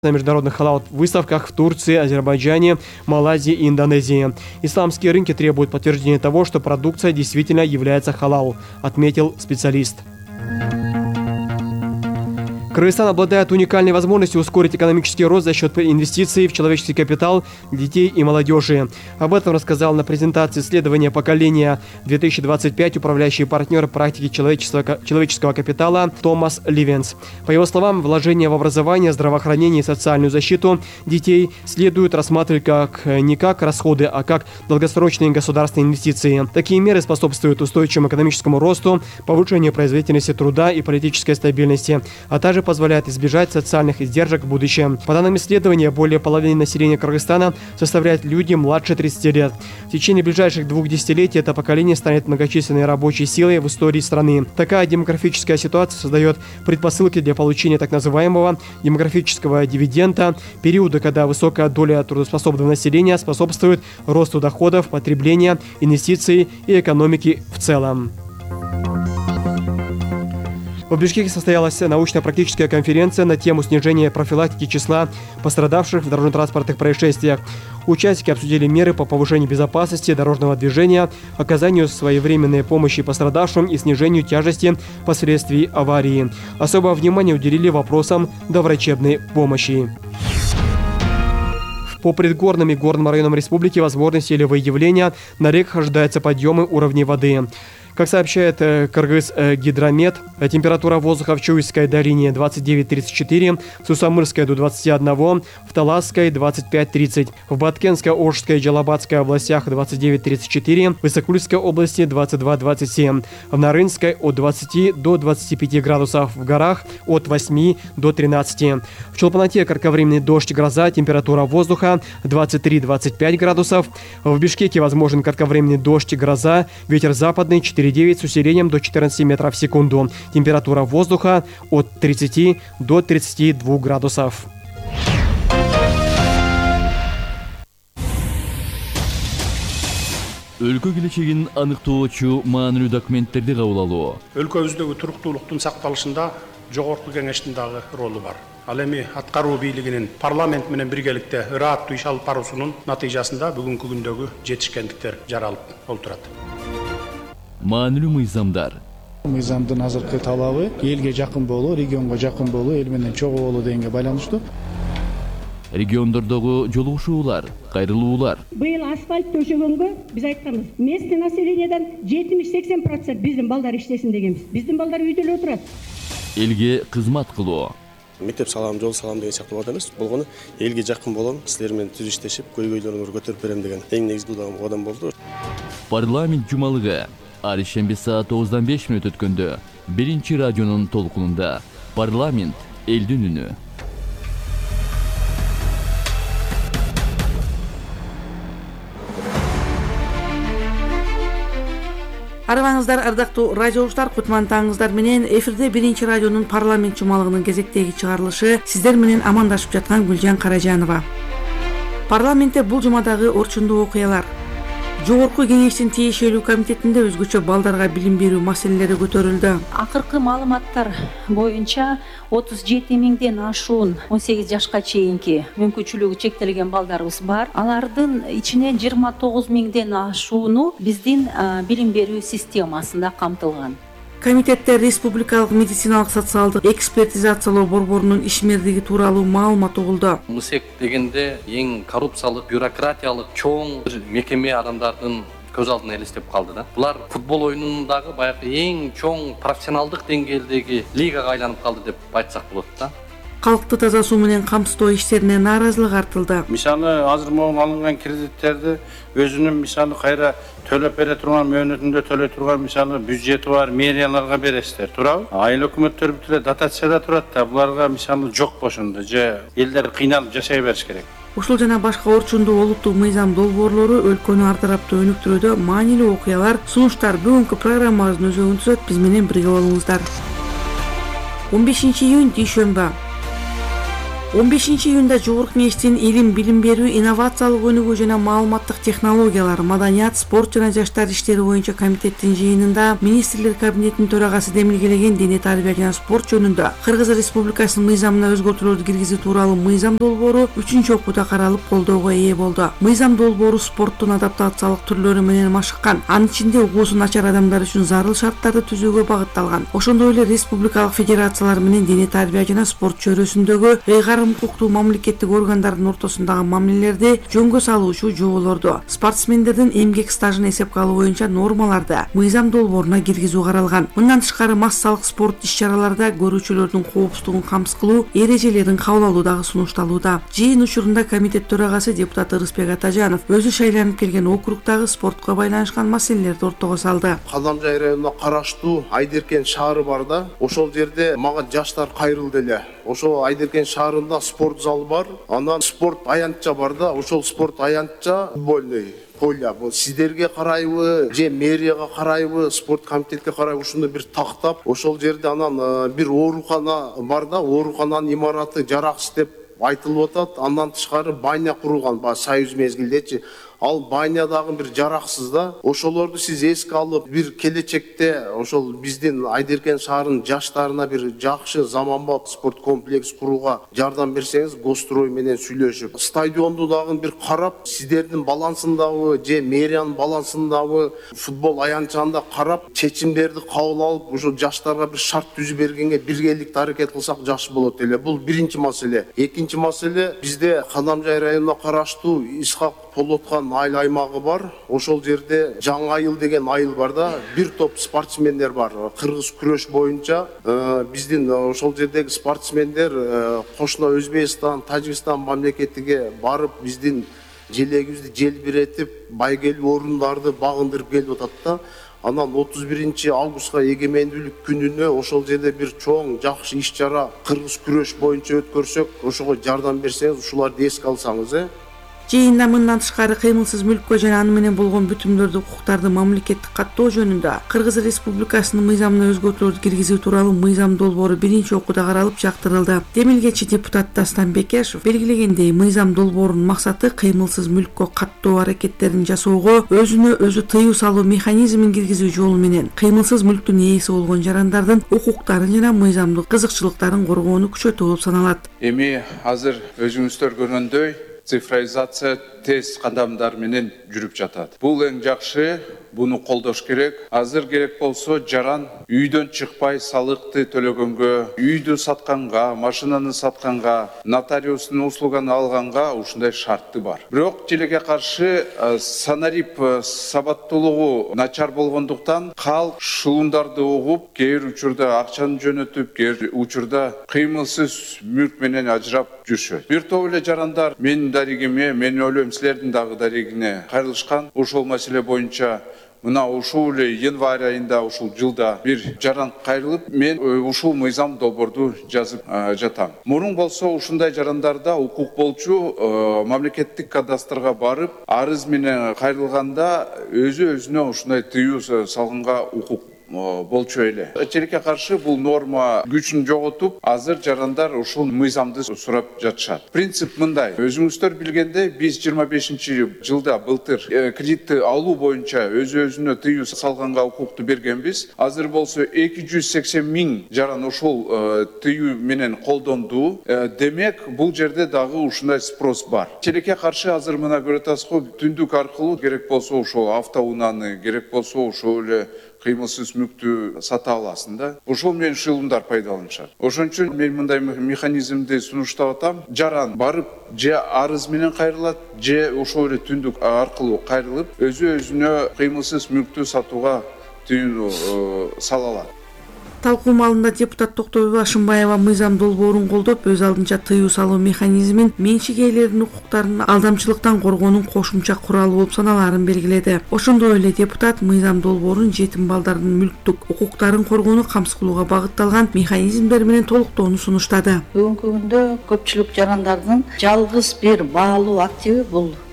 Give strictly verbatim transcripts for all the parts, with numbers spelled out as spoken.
на международных халал-выставках в Турции, Азербайджане, Малайзии и Индонезии. Исламские рынки требуют подтверждения того, что продукция действительно является халал, отметил специалист. Кыргызстан обладает уникальной возможностью ускорить экономический рост за счет инвестиций в человеческий капитал детей и молодежи. Об этом рассказал на презентации исследования поколения две тысячи двадцать пять управляющий партнер практики человеческого, человеческого капитала Томас Ливенс. По его словам, вложения в образование, здравоохранение и социальную защиту детей следует рассматривать как не как расходы, а как долгосрочные государственные инвестиции. Такие меры способствуют устойчивому экономическому росту, повышению производительности труда и политической стабильности, а также позволяет избежать социальных издержек в будущем. По данным исследования, более половины населения Кыргызстана составляют люди младше тридцати лет. В течение ближайших двух десятилетий это поколение станет многочисленной рабочей силой в истории страны. Такая демографическая ситуация создает предпосылки для получения так называемого демографического дивиденда, периода, когда высокая доля трудоспособного населения способствует росту доходов, потребления, инвестиций и экономики в целом. В Бишкеке состоялась научно-практическая конференция на тему снижения профилактики числа пострадавших в дорожно-транспортных происшествиях. Участники обсудили меры по повышению безопасности дорожного движения, оказанию своевременной помощи пострадавшим и снижению тяжести последствий аварии. Особое внимание уделили вопросам доврачебной помощи. По предгорным и горным районам республики возможны селевые явления, на реках ожидаются подъемы уровней воды. Как сообщает Кыргызгидромет, температура воздуха в Чуйской долине двадцать девять — тридцать четыре, в Сусамырской до двадцати одного, в Таласской двадцать пять — тридцать, в Баткенской, Ошской и Джалабадской областях двадцать девять — тридцать четыре, в Исакульской области двадцать два — двадцать семь, в Нарынской от двадцати до двадцати пяти градусов, в горах от восьми до тринадцати. В Чолпанате кратковременный дождь и гроза, температура воздуха двадцать три — двадцать пять градусов, в Бишкеке возможен кратковременный дождь и гроза, ветер западный четыре девять с усилением до четырнадцати метров в секунду. Температура воздуха от тридцати до тридцати двух градусов. Өлкө келечегин аныктоочу маанилүү документтерди кабыл алуу. Өлкөбүздөгү туруктуулуктун сакталышында жогорку кеңештин дагы ролу бар. Ал эми аткаруу бийлигинин парламент менен биргеликте ырааттуу иш алып баруусунун натыйжасында бүгүнкү күндөгү жетишкендиктер жаралып олтурат. Маанилүү мыйзамдар. Мыйзамдын азыркы талабы элге жакын болуу, регионго жакын болуу, эл менен чогуу болуу дегенге байланыштуу. Региондордогу жолугушуулар, кайрылуулар. Быйыл асфальт төшөгөнгө биз айтканбыз. Местный населениядан жетимиш — сексен процент биздин балдар иштесин дегенбиз. Биздин балдар үйдө эле отурат. Элге кызмат кылуу. Мектеп салам, жол салам деген сыяктуу бат эмес. Болгону элге жакын болом, силер менен түз иштешип, көйгөйлөрүңөрдү көтөрүп берем деген эң негизги кадам болду. Парламент жумалыгы ар шемби саат тогуздан беш мүнөт өткөндө биринчи радионун толкунунда парламент элдин үнү. Арыбаңыздар, ардактуу радиолуштар, кутман таңыңыздар менен эфирде биринчи радионун парламент жумалыгынын кезектеги чыгарылышы, сиздер менен амандашып жаткан Гүлжан Каражанова. Парламентте бул жумадагы орчундуу окуялар. Жогорку кеңештин тиешелүү комитетинде өзгөчө балдарга билим берүү маселелери көтөрүлдү. Акыркы маалыматтар боюнча отуз жети миңден ашуун он сегиз жашка чейинки мүмкүнчүлүгү чектелген балдарыбыз бар. Алардын ичинен жыйырма тогуз миңден ашууну биздин билим берүү системасында камтылган. Комитетте республикалык медициналык социалдык экспертизациялоо борборунун ишмердиги тууралуу маалымат угулду. МСЭК дегенде эң коррупциялык, бюрократиялык чоң мекеме адамдардын көз алдына элестеп калды да. Булар футбол оюнундагы баягы эң чоң профессионалдык деңгээлдеги лигага айланып калды деп айтсак болот да. Калкты таза суу менен камсыздоо иштерине нааразылык артылды. Мисалы азыр могу алынган кредиттерди өзүнүн мисалы кайра төлөп бере турган мөөнөтүндө төлөй турган мисалы бюджети бар мэрияларга бересиздер, туурабы? Айыл өкмөттөр бүт эле дотацияда турат да, буларга мисалы жок бошунду же элдер кыйналып жашай бериш керек. Ушул жана башка орчундуу олуттуу мыйзам долбоорлору өлкөнү артараптуу өнүктүрүүдө маанилүү окуялар, сунуштар бүгүнкү программабыздын өзөгүн түзөт. Биз менен бирге болуңуздар. он бешинчи июнь дүйшөмбү. он бешинчи июнда Жогорку Кеңештин илим, билим берүү, инновациялык өнүгүү жана маалыматтык технологиялар, маданият, спорт жана жаштар иштери боюнча комитеттин жыйынында министрлер кабинетинин төрагасы демилгелеген дене тарбия жана спорт жөнүндө Кыргыз Республикасынын мыйзамына өзгөртүүлөрдү киргизүү тууралуу мыйзам долбоору үчүнчү окууда каралып колдоого ээ болду. Мыйзам долбоору спорттун адаптациялык түрлөрү менен машыккан, анын ичинде угуусу начар адамдар үчүн зарыл шарттарды түзүүгө багытталган. Ошондой эле республикалык федерациялар менен дене тарбия жана спорт чөйрөсүндөгү ыйгарым укуктуу мамлекеттик органдардын ортосундагы мамилелерди жөнгө салуучу жоболорду, спортсмендердин эмгек стажын эсепке алуу боюнча нормаларды мыйзам долбооруна киргизүү каралган. Мындан тышкары массалык спорт иш-чараларда көрүүчүлөрдүн коопсуздугун камсыз кылуу эрежелерин кабыл алуу дагы сунушталууда. Жыйын учурунда комитет төрагасы депутат Ырысбек Атажанов өзү шайланып келген округдагы спортко байланышкан маселелерди ортого салды. Кадамжай районуна караштуу Айдеркен шаары бар да, ошол жерде мага жаштар кайрылды эле. Ошол Айдеркен шаарында спорт залы бар, анан спорт аянтча бар да, ошол спорт аянтча футбольный поле. Бул сиздерге карайбы, же мэрияга карайбы, спорт комитетке карайбы, ушуну бир тактап, ошол жерде анан бир оорукана бар да, оорукананын имараты жараксыз деп айтылып атат. Андан тышкары байня курулган, ба союз мезгилдечи. Ал байнядагы бир жараксыз да. Ошолорду сиз эске алып, бир келечекте ошол биздин Айдеркен шаарынын жаштарына бир жакшы заманбап спорт комплекс курууга жардам берсеңиз, Гострой менен сүйлөшүп, стадионду дагы бир карап, сиздердин балансындагы же мэриянын балансындагы футбол аянтчанда карап, чечимдерди кабыл алып, ошо жаштарга бир шарт түзүп бергенге биргеликте аракет кылсак жакшы болот эле. Бул биринчи маселе. Экинчи маселе, бизде Кадамжай районуна караштуу Исхак Полоткан айыл аймагы бар. Ошол жерде Жаңа айыл деген айыл бар да, бир топ спортсмендер бар. Кыргыз күрөш боюнча биздин ошол жердеги спортсмендер кошуна Өзбекстан, Тажикстан мамлекетиге барып, биздин желегибизди желбиретип, байгелүү орундарды багындырып келип атат да. Анан отуз биринчи августка эгемендүүлүк күнүнө ошол жерде бир чоң жакшы иш-чара кыргыз күрөш боюнча өткөрсөк, ошого жардам берсеңиз, ушуларды эске алсаңыз, э? Жыйында мындан тышкары кыймылсыз мүлккө жана аны менен болгон бүтүмдөрдү, укуктарды мамлекеттик каттоо жөнүндө Кыргыз Республикасынын мыйзамына өзгөртүүлөрдү киргизүү тууралуу мыйзам долбоору биринчи окууда каралып жактырылды. Демилгечи депутат Дастан Бекешев белгилегендей, мыйзам долбоорунун максаты кыймылсыз мүлккө каттоо аракеттерин жасоого, өзүнө өзү тыюу салуу механизмин киргизүү жолу менен кыймылсыз мүлктүн ээси болгон жарандардын укуктарын жана мыйзамдык кызыкчылыктарын коргоону күчөтүү болуп саналат. Эми азыр өзүңүздөр көргөндөй цифровизация тез кадамдар менен жүрүп жатат. Бул эң жакшы, буну колдош керек. Азыр керек болсо жаран үйдөн чыкпай салыкты төлөгөнгө, үйдү сатканга, машинаны сатканга, нотариустун услуганы алганга ушундай шарты бар. Бирок тилекке каршы санарип сабаттуулугу начар болгондуктан калк шылундарды угуп, кээ бир учурда акчаны жөнөтүп, кээ бир учурда кыймылсыз мүлк менен ажырап жүрүшөт. Бир топ эле жарандар менин дарегиме, мен ойлойм силердин дагы дарегине кайрылышкан. Ошол маселе боюнча мына ушул эле январь айында ушул жылда бир жаран кайрылып, мен ушул мыйзам долбоорду жазып жатам. Мурун болсо ушундай жарандарда укук болчу мамлекеттик кадастрга барып, арыз менен кайрылганда өзү өзүнө ушундай тыюу салганга укук болчу эле. Тилекке каршы бул норма күчүн жоготуп, азыр жарандар ушул мыйзамды сурап жатышат. Принцип мындай: өзүңүздөр билгендей, биз жыйырма бешинчи жылда былтыр кредитти алуу боюнча өзү өзүнө тыюу салганга укукту бергенбиз. Азыр болсо эки жүз сексен миң жаран ушул тыюу менен колдонду. Демек, бул жерде дагы ушундай спрос бар. Тилекке каршы азыр мына көрүп атасызбы, түндүк аркылуу керек болсо ошол автоунааны, керек болсо ошол эле кыймылсыз мүлктү сата аласың да. Ошол менен шылымдар пайдаланышат. Ошон үчүн мен мындай механизмди сунуштап атам. Жаран барып же арыз менен кайрылат, же ошол эле түндүк аркылуу кайрылып, өзү өзүнө кыймылсыз мүлктү сатууга тыюу сала алат. Талкуу маалында депутат Токтобой Башымбаева мыйзам долбоорун колдоп, өз алдынча тыюу салуу механизмин менчик ээлеринин укуктарын алдамчылыктан коргоонун кошумча куралы болуп саналаарын белгиледи. Ошондой эле депутат мыйзам долбоорун жетим балдардын мүлктүк укуктарын коргоону камсыз кылууга багытталган механизмдер менен толуктоону сунуштады. Бүгүнкү күндө көпчүлүк жарандардын жалгыз бир баалуу активи бул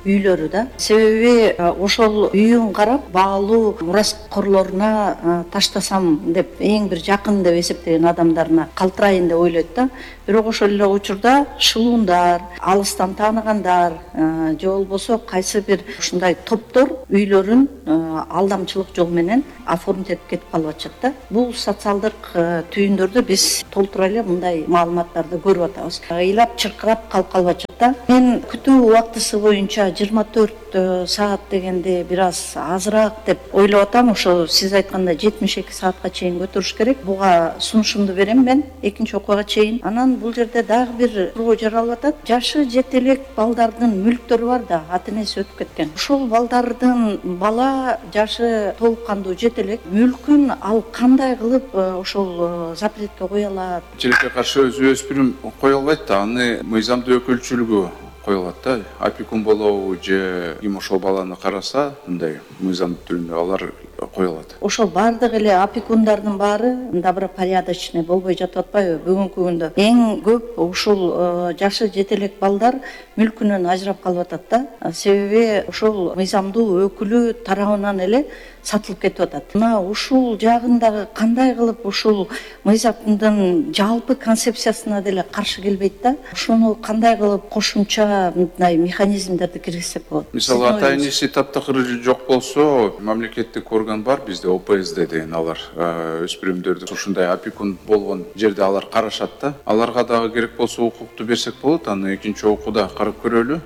үйлөрү да. Себеби ошол үйүн карап баалуу мураскорлоруна таштасам деп эң бир жакын деп эсептеген адамдарына калтырайын деп ойлойт да. Бирок ошол эле учурда шылуундар, алыстан тааныгандар же болбосо кайсы бир ушундай топтор үйлөрүн алдамчылык жол менен оформить этип кетип калып атышат да. Бул социалдык түйүндөрдө биз толтура эле мындай маалыматтарды көрүп атабыз. Ыйлап чыркырап калып калып атышат да. Мен күтүү убактысы боюнча жыйырма төрт саат дегенде бир аз азыраак деп ойлоп атам. Ошо сиз айткандай жетимиш эки саатка чейин көтөрүш керек. Буга сунушумду берем мен экинчи окууга чейин. Анан бул жерде дагы бир суроо жаралып атат. Жашы жете элек балдардын мүлктөрү бар да, ата энеси өтүп кеткен. Ошол балдардын бала жашы толук кандуу жете элек мүлкүн ал кандай кылып ошол запретке кое алат? Желекке каршы өзү өспүрүм кое албайт да, аны мыйзамдуу өкүлчүлүгү коюлат да. Опекун болобу же ким ошол баланы караса, мындай мыйзам түрүндө алар коюлат. Ошол бардык эле опекундардын баары добропорядочный болбой жатып атпайбы бүгүнкү күндө? Эң көп ушул жашы жете элек балдар мүлкүнөн ажырап калып атат да. Себеби ошол мыйзамдуу өкүлү тарабынан эле сатылып кетип атат. Мына ушул жагындагы кандай кылып ушул мыйзамдын жалпы концепциясына деле каршы келбейт да. Ошону кандай кылып кошумча мындай механизмдерди киргизсек болот? Мисалы ата энеси таптакыр жок болсо, мамлекеттик орган бар бизде, О П С Д деген, алар өспүрүмдөрдү ушундай опекун болгон жерде алар карашат да. Аларга дагы керек болсо укукту берсек болот, аны экинчи окууда карап көрөлү.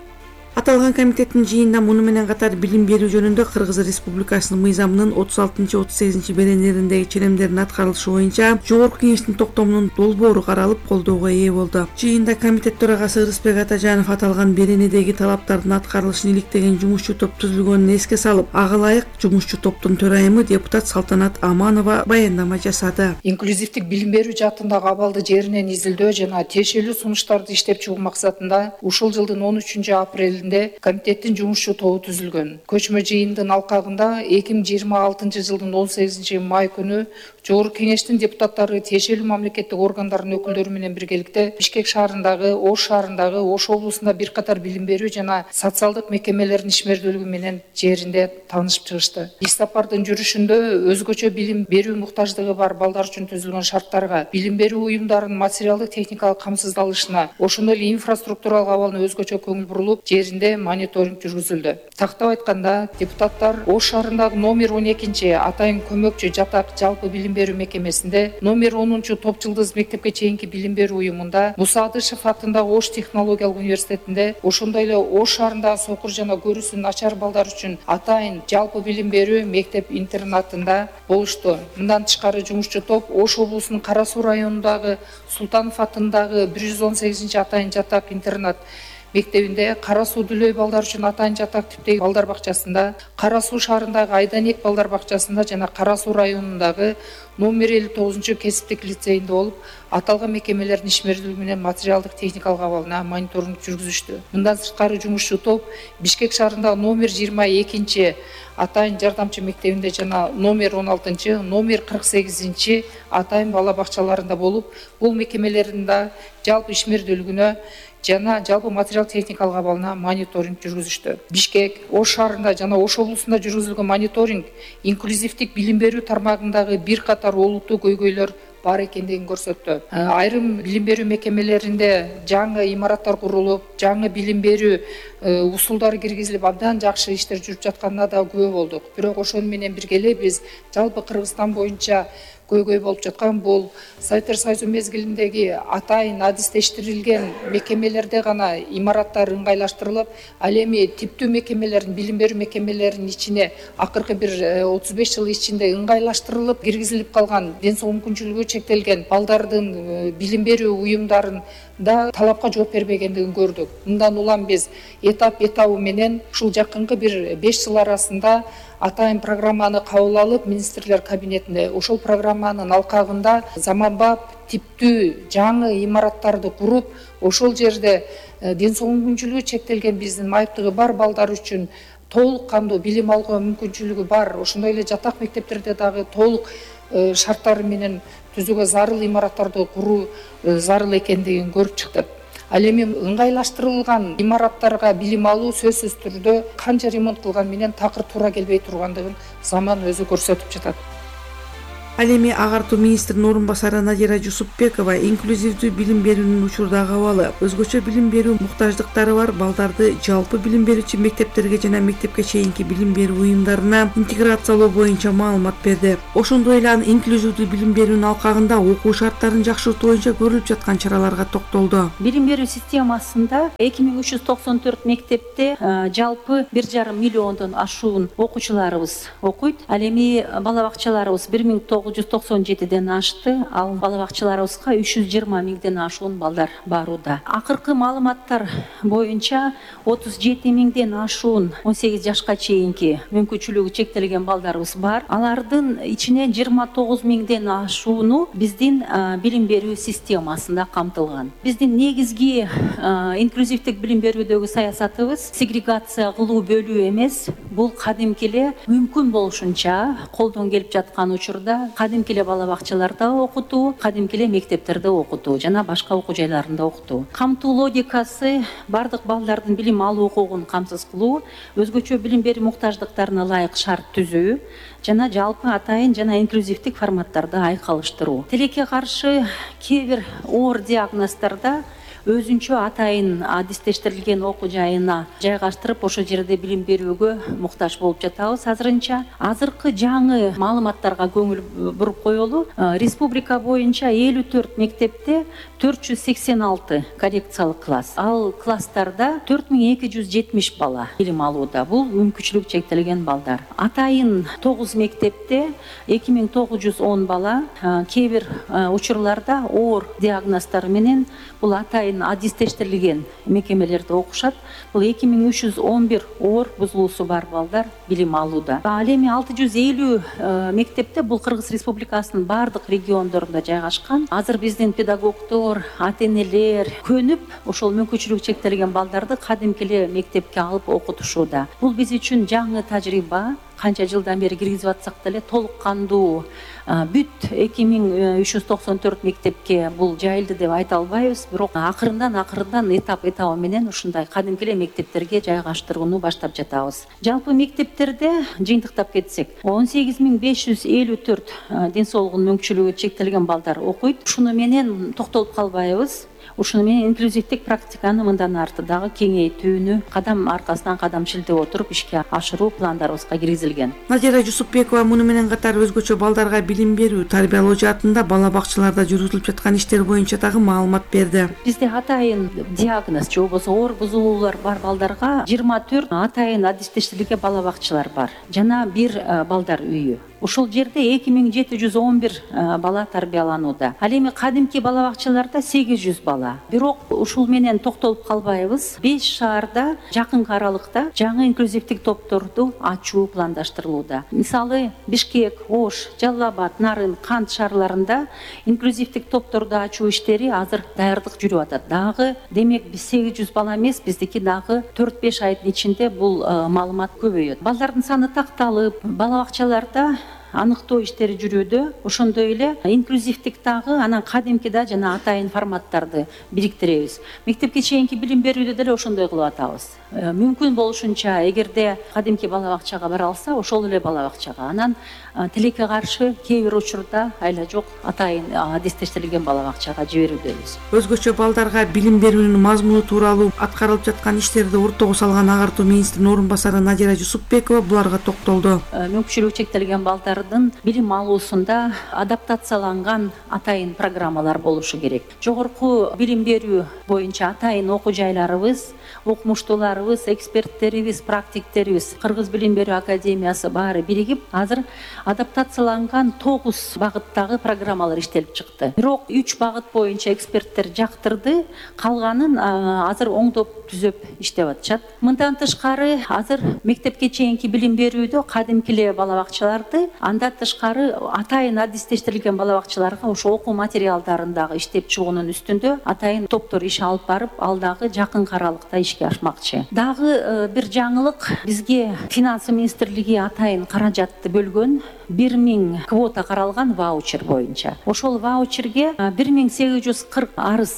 Аталган комитеттин жыйынында муну менен катар билим берүү жөнүндө Кыргыз Республикасынын мыйзамынын отуз алтынчы отуз сегизинчи беренелериндеги ченемдердин аткарылышы боюнча Жогорку Кеңештин токтомунун долбоору каралып колдоого ээ болду. Жыйында комитет төрагасы Ырысбек Атажанов аталган беренедеги талаптардын аткарылышын иликтеген жумушчу топ түзүлгөнүн эске салып, ага ылайык жумушчу топтун төрайымы депутат Салтанат Аманова баяндама жасады. Инклюзивдик билим берүү жаатындагы абалды жеринен изилдөө жана тиешелүү сунуштарды иштеп чыгуу максатында ушул жылдын он үчүнчү апрелинде комитеттин жумушчу тобу түзүлгөн. Көчмө жыйындын алкагында эки миң жыйырма алтынчы жылдын он сегизинчи май күнү Жогорку Кеңештин депутаттары тиешелүү мамлекеттик органдардын өкүлдөрү менен биргеликте Бишкек шаарындагы, Ош шаарындагы, Ош облусунда бир катар билим берүү жана социалдык мекемелердин ишмердүүлүгү менен жеринде таанышып чыгышты. Иш сапардын жүрүшүндө өзгөчө билим берүү муктаждыгы бар балдар үчүн түзүлгөн шарттарга, билим берүү уюмдарынын материалдык техникалык камсыздалышына, ошондой эле инфраструктуралык абалына өзгөчө көңүл бурулуп, жеринде мониторинг жүргүзүлдү. Тактап айтканда, депутаттар Ош шаарындагы номер он экинчи атайын көмөкчү жатак жалпы билим берүү мекемесинде, номер онунчу топ жылдыз мектепке чейинки билим берүү уюмунда, Муса Адышев атындагы Ош технологиялык университетинде, ошондой эле Ош шаарындагы сокур жана көрүүсү начар балдар үчүн атайын жалпы билим берүү мектеп-интернатында болушту. Мындан тышкары жумушчу топ Ош облусунун Кара Суу районундагы Султанов атындагы бир жүз он сегизинчи атайын жатак интернат мектебинде, Кара Суу Дүлөй балдар үчүн атайын жатак типтеги балдар бакчасында, Кара Суу шаарындагы Айданек балдар бакчасында жана Кара Суу районундагы номер элүү тогузунчу кесиптик лицейинде болуп, аталган мекемелердин ишмердүүлүгү менен материалдык техникалык абалына мониторинг жүргүзүштү. Мындан сырткары жумушчу топ Бишкек шаарындагы номер жыйырма экинчи атайын жардамчы мектебинде жана номер он алтынчы, номер кырк сегизинчи атайын бала бакчаларында болуп, бул мекемелердин да жалпы ишмердүүлүгүнө жана жалпы материал техникалык абалына мониторинг жүргүзүштү. Бишкек, Ош шаарында жана Ош облусунда жүргүзүлгөн мониторинг инклюзивдик билим берүү тармагындагы бир катар олуттуу көйгөйлөр бар экендигин көрсөттү. Айрым билим берүү мекемелеринде жаңы имараттар курулуп, жаңы билим берүү усулдары киргизилип, абдан жакшы иштер жүрүп жатканына да күбө болдук. Бирок ошону менен бирге эле биз жалпы Кыргызстан боюнча көйгөй болуп жаткан бул Советтер Союзу мезгилиндеги атайын адистештирилген мекемелерде гана имараттар ыңгайлаштырылып, ал эми типтүү мекемелердин, билим берүү мекемелеринин ичине акыркы бир отуз беш жыл ичинде ыңгайлаштырылып, киргизилип калган ден соолук мүмкүнчүлүгү чектелген балдардын билим берүү уюмдарын да талапка жооп бербегендигин көрдүк. Мындан улам биз этап этабы менен ушул жакынкы бир беш жыл арасында атайын программаны кабыл алып, министрлер кабинетинде ошол программанын алкагында заманбап типтүү жаңы имараттарды куруп, ошол жерде ден соолук мүмкүнчүлүгү чектелген биздин майыптыгы бар балдар үчүн толук кандуу билим алууга мүмкүнчүлүгү бар, ошондой эле жатак мектептерде дагы толук шарттары менен түзүүгө зарыл имараттарды куруу зарыл экендигин көрүп чыктык. Ал эми ыңгайлаштырылган имараттарга билим алуу сөзсүз түрдө канча ремонт кылган менен такыр туура келбей тургандыгын заман өзү көрсөтүп жатат. Ал эми агартуу министринин орун басары Надира Жусупбекова инклюзивдүү билим берүүнүн учурдагы абалы, өзгөчө билим берүү муктаждыктары бар балдарды жалпы билим берүүчү мектептерге жана мектепке чейинки билим берүү уюмдарына интеграциялоо боюнча маалымат берди. Ошондой эле анын инклюзивдүү билим берүүнүн алкагында окуу шарттарын жакшыртуу боюнча көрүлүп жаткан чараларга токтолду. Билим берүү системасында эки миң үч жүз токсон төрт мектепте жалпы бир жарым миллиондон ашуун окуучуларыбыз окуйт. Ал эми бала бакчаларыбыз бир миң тогуз жүз токсон жетиден ашты, ал бала бакчаларыбызга үч жүз жыйырма миңден ашуун балдар барууда. Акыркы маалыматтар боюнча отуз жети миңден ашуун он сегиз жашка чейинки мүмкүнчүлүгү чектелген балдарыбыз бар. Алардын ичинен жыйырма тогуз миңден ашууну биздин билим берүү системасында камтылган. Биздин негизги инклюзивдик билим берүүдөгү саясатыбыз сегрегация кылуу, бөлүү эмес. Бул кадимки эле мүмкүн болушунча колдон келип жаткан учурда кадимки эле бала бакчаларда окутуу, кадимки эле мектептерде окутуу жана башка окуу жайларында окутуу. Камтуу логикасы бардык балдардын билим алуу укугун камсыз кылуу, өзгөчө билим берүү муктаждыктарына ылайык шарт түзүү жана жалпы атайын жана инклюзивдик форматтарды айкалыштыруу. Тилекке каршы кээ бир оор диагноздордо өзүнчө атайын адистештирилген окуу жайына жайгаштырып, ошол жерде билим берүүгө муктаж болуп жатабыз. Азырынча азыркы жаңы маалыматтарга көңүл буруп коелу. Республика боюнча элүү төрт мектепте төрт жүз сексен алты коррекциялык класс. Ал класстарда төрт миң эки жүз жетимиш бала билим алууда. Бул мүмкүнчүлүгү чектелген балдар. Атайын тогуз мектепте эки миң тогуз жүз он бала, кээ бир учурларда оор диагноздор менен бул атайын адистештирилген мекемелерде окушат. Бул эки миң үч жүз он бир оор бузулуусу бар балдар билим алууда. Ал эми алты жүз элүү мектепте бул Кыргыз Республикасынын бардык региондорунда жайгашкан. Азыр биздин педагогдор, ата-энелер көнүп, ошол мүмкүнчүлүгү чектелген балдарды кадимки эле мектепке алып окутушууда. Бул биз үчүн жаңы тажрыйба. Канча жылдан бери киргизип атсак деле толук кандуу бүт эки миң үч жүз токсон төрт мектепке бул жайылды деп айта албайбыз, бирок акырындан акырындан этап этабы менен ушундай кадимки эле мектептерге жайгаштырууну баштап жатабыз. Жалпы мектептерде жыйынтыктап кетсек, он сегиз миң беш жүз элүү төрт ден соолугунун мүмкүнчүлүгү чектелген балдар окуйт. Ушуну менен токтолуп калбайбыз. Ушуну менен инклюзивдик практиканы мындан арты дагы кеңейтүүнү кадам аркасынан кадам шилтеп отуруп ишке ашыруу пландарыбызга киргизилген. Надира Жусупбекова муну менен катар өзгөчө балдарга билим берүү, тарбиялоо жаатында бала бакчаларда жүргүзүлүп жаткан иштер боюнча дагы маалымат берди. Бизде атайын диагноз же болбосо оор бузулуулар бар балдарга жыйырма төрт атайын адистештирилген бала бакчалар бар жана бир балдар үйү. Ушул жерде эки миң жети жүз он бир бала тарбияланууда. Ал эми кадимки бала бакчаларда сегиз жүз бала. Бирок ушул менен токтолуп калбайбыз. беш шаарда жакынкы аралыкта жаңы инклюзивдик топторду ачуу пландаштырылууда. Мисалы Бишкек, Ош, Жалал Абад, Нарын, Кант шаарларында инклюзивдик топторду ачуу иштери азыр даярдык жүрүп атат. Дагы демек биз сегиз жүз бала эмес, биздики дагы төрт беш айдын ичинде бул маалымат көбөйөт. Балдардын саны такталып, бала бакчаларда аныктоо иштери жүрүүдө. Ошондой эле инклюзивдик дагы анан кадимки да жана атайын форматтарды бириктиребиз. Мектепке чейинки билим берүүдө деле ошондой кылып атабыз. Мүмкүн болушунча эгерде кадимки бала бакчага бара алса, ошол эле бала бакчага. Анан тилекке каршы кээ бир учурда айла жок атайын адистештирилген бала бакчага жиберүүдөбүз. Өзгөчө балдарга билим берүүнүн мазмуну тууралуу аткарылып жаткан иштерди ортого салган агартуу министринин орун басары Надира Жусупбекова буларга токтолду. Мүмкүнчүлүгү чектелген балдар билим алуусунда адаптацияланган атайын программалар болушу керек. Жогорку билим берүү боюнча атайын окуу жайларыбыз, окумуштууларыбыз, эксперттерибиз, практиктерибиз, Кыргыз билим берүү академиясы баары биригип, азыр адаптацияланган тогуз багыттагы программалар иштелип чыкты. Бирок үч багыт боюнча эксперттер жактырды, калганын азыр оңдоп түзөп иштеп атышат. Мындан тышкары азыр мектепке чейинки билим берүүдө кадимки эле бала бакчаларды, андан тышкары атайын адистештирилген бала бакчаларга ошо окуу материалдарын иштеп чыгуунун үстүндө атайын топтор иш алып барып, ал дагы жакынкы аралыкта ишке ашмакчы. Дагы бир жаңылык, бизге финансы министрлиги атайын каражатты бөлгөн, бир миң квота каралган ваучер боюнча. Ошол ваучерге бир миң сегиз жүз кырк арыз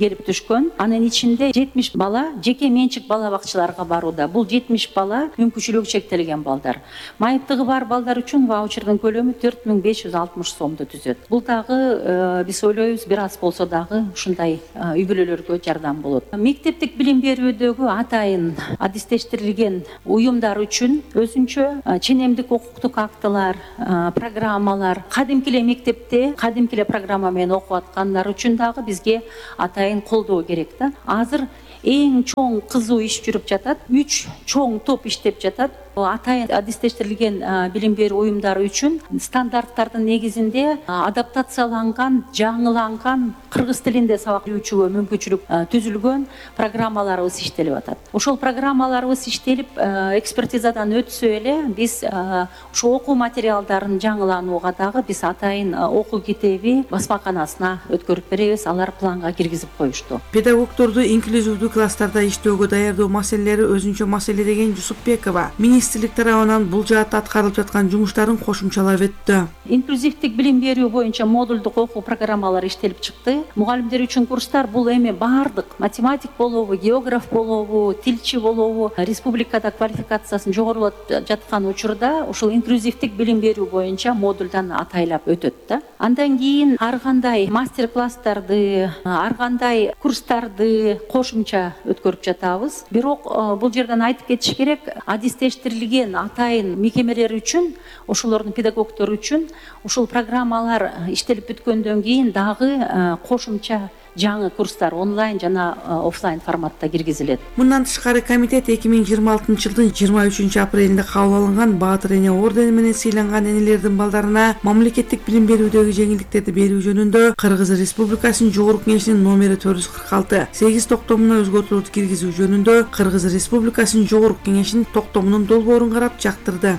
келип түшкөн. Анын ичинде жетимиш бала жеке менчик бала бакчаларга барууда. Бул жетимиш бала мүмкүнчүлүгү чектелген балдар. Майыптыгы бар балдар үчүн ваучердин көлөмү төрт миң беш жүз алтымыш сомду түзөт. Бул дагы биз ойлойбуз бир аз болсо дагы ушундай үй бүлөлөргө жардам болот. Мектептик билим берүүдөгү атайын адистештирилген уюмдар үчүн өзүнчө ченемдик укуктук актылар, программалар, кадимки эле мектепте кадимки эле программа менен окуп аткандар үчүн дагы бизге атайын колдоо керек да. Азыр эң чоң кызуу иш жүрүп жатат. үч чоң топ иштеп жатат. Атайын адистештирилген билим берүү уюмдары үчүн стандарттардын негизинде адаптацияланган, жаңыланган кыргыз тилинде сабак берүүчүгө мүмкүнчүлүк түзүлгөн программаларыбыз иштелип атат. Ошол программаларыбыз иштелип, экспертизадан өтсө эле биз ошо окуу материалдарын жаңыланууга дагы биз атайын окуу китеби басмаканасына өткөрүп беребиз. Алар планга киргизип коюшту. Педагогдорду инклюзивдүү класстарда иштөөгө даярдоо маселелери өзүнчө маселе деген Жусупбекова министрлик тарабынан бул жаатта аткарылып жаткан жумуштарын кошумчалап өттү. Инклюзивдик билим берүү боюнча модулдук окуу программалары иштелип чыкты. Мугалимдер үчүн курстар бул эми баардык математик болобу, географ болобу, тилчи болобу, республикада квалификациясын жогорулап жаткан учурда ушул инклюзивдик билим берүү боюнча модулдан атайлап өтөт да. Андан кийин ар кандай мастер-класстарды, ар кандай курстарды кошумча өткөрүп жатабыз. Бирок бул жерден айтып кетиш керек, адистештирилген атайын мекемелер үчүн, ошолордун педагогдору үчүн ушул программалар иштелип бүткөндөн кийин дагы кошумча жаңы курстар онлайн жана офлайн форматта киргизилет. Мындан тышкары комитет эки миң жыйырма алтынчы жылдын жыйырма үчүнчү апрелинде кабыл алынган Баатыр эне ордени менен сыйланган энелердин балдарына мамлекеттик билим берүүдөгү жеңилдиктерди берүү жөнүндө Кыргыз Республикасынын Жогорку Кеңешинин номери төрт жүз кырк алты сегиз токтомуна өзгөртүүлөрдү киргизүү жөнүндө Кыргыз Республикасынын Жогорку Кеңешинин токтомунун долбоорун карап жактырды.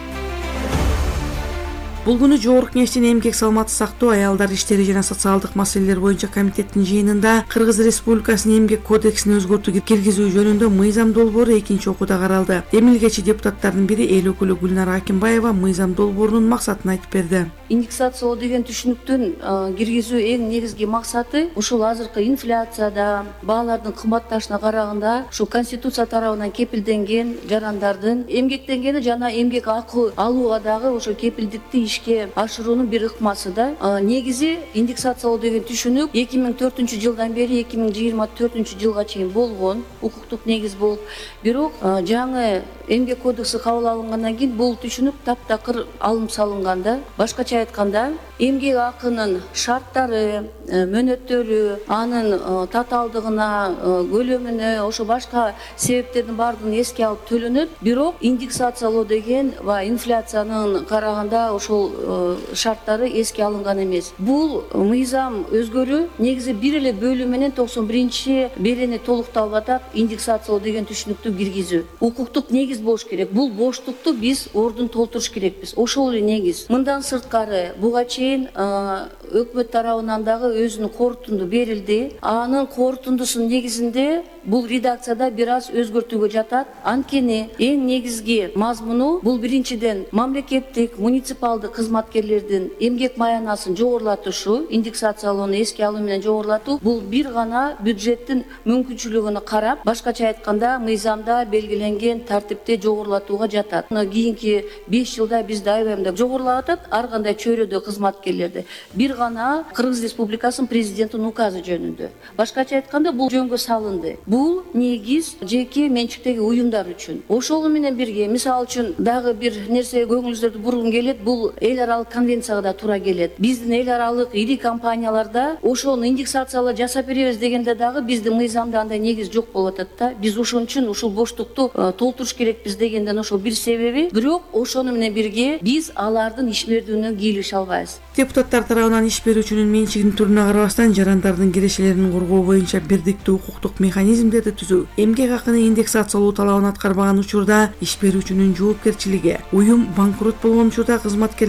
Бул күнү Жогорку Кеңештин эмгек саламаттык сактоо, аялдар иштери жана социалдык маселелер боюнча комитеттин жыйынында Кыргыз Республикасынын эмгек кодексине өзгөртүү киргизүү жөнүндө мыйзам долбоору экинчи окууда каралды. Эмилгечи депутаттардын бири эл өкүлү Гүлнара Акимбаева мыйзам долбоорунун максатын айтып берди. Индексациялоо деген түшүнүктүн киргизүү эң негизги максаты ушул азыркы инфляцияда, баалардын кымбатташына караганда ушул Конституция тарабынан кепилденген жарандардын эмгектенгени жана эмгек акы алууга дагы ошо кепилдикти ишке ашыруунун бир ыкмасы да. Негизи индексациялоо деген түшүнүк эки миң төртүнчү жылдан бери эки миң жыйырма төртүнчү жылга чейин болгон, укуктук негиз болуп, бирок жаңы эмгек кодекси кабыл алынгандан кийин бул түшүнүк таптакыр алым салынган да. Башкача айтканда, эмгек акынын шарттары, мөөнөттөрү, анын татаалдыгына, көлөмүнө, ошо башка себептердин баардыгын эске алып төлөнөт. Бирок индексациялоо деген ва инфляциянын караганда ошол шарттары эске алынган эмес. Бул мыйзам өзгөрүү негизи бир эле бөлүү менен токсон биринчи берени толукталып атат. Индексациялоо деген түшүнүктү киргизүү укуктук негиз болуш керек. Бул боштукту биз ордун толтуруш керекпиз. Ошол эле негиз. Мындан сырткары буга чейин өкмөт тарабынан дагы өзүнүн корутунду берилди. Анын корутундусунун негизинде бул редакцияда бир аз өзгөртүүгө жатат. Анткени эң негизги мазмуну бул биринчиден мамлекеттик, муниципалдык кызматкерлердин эмгек маянасын жогорулатушу, индексациялоону эске алуу менен жогорулатуу. Бул бир гана бюджеттин мүмкүнчүлүгүнө карап, башкача айтканда мыйзамда белгиленген тартипте жогорулатууга жатат. Кийинки беш жылда бизде айбемде жогорулап атат ар кандай чөйрөдө кызматкерлерди. Бир гана Кыргыз Республикасынын президентинин указы жөнүндө. Башкача айтканда бул жөнгө салынды. Бул негиз жеке менчиктеги уюмдар үчүн. Ошол менен бирге, мисалы үчүн дагы бир нерсе көңүлүңүздөрдү бургум келет, бул эл аралык конвенцияга да туура келет. Биздин эл аралык ири компанияларда ошону индексациялоо жасап беребиз дегенде дагы биздин мыйзамда андай негиз жок болуп атат да. Биз ошон үчүн ушул боштукту толтуруш керекпиз дегенден ошол бир себеби. Бирок ошону менен бирге биз алардын ишмердүүнүн кийлигише албайбыз. Депутаттар тарабынан иш берүүчүнүн менчигинин түрүнө карабастан жарандардын кирешелерин коргоо боюнча бирдиктүү укуктук механизмдерди түзүү, эмгек акыны индексациялоо талабын аткарбаган учурда иш берүүчүнүн жоопкерчилиги, уюм банкрот болгон учурда кызматкерлер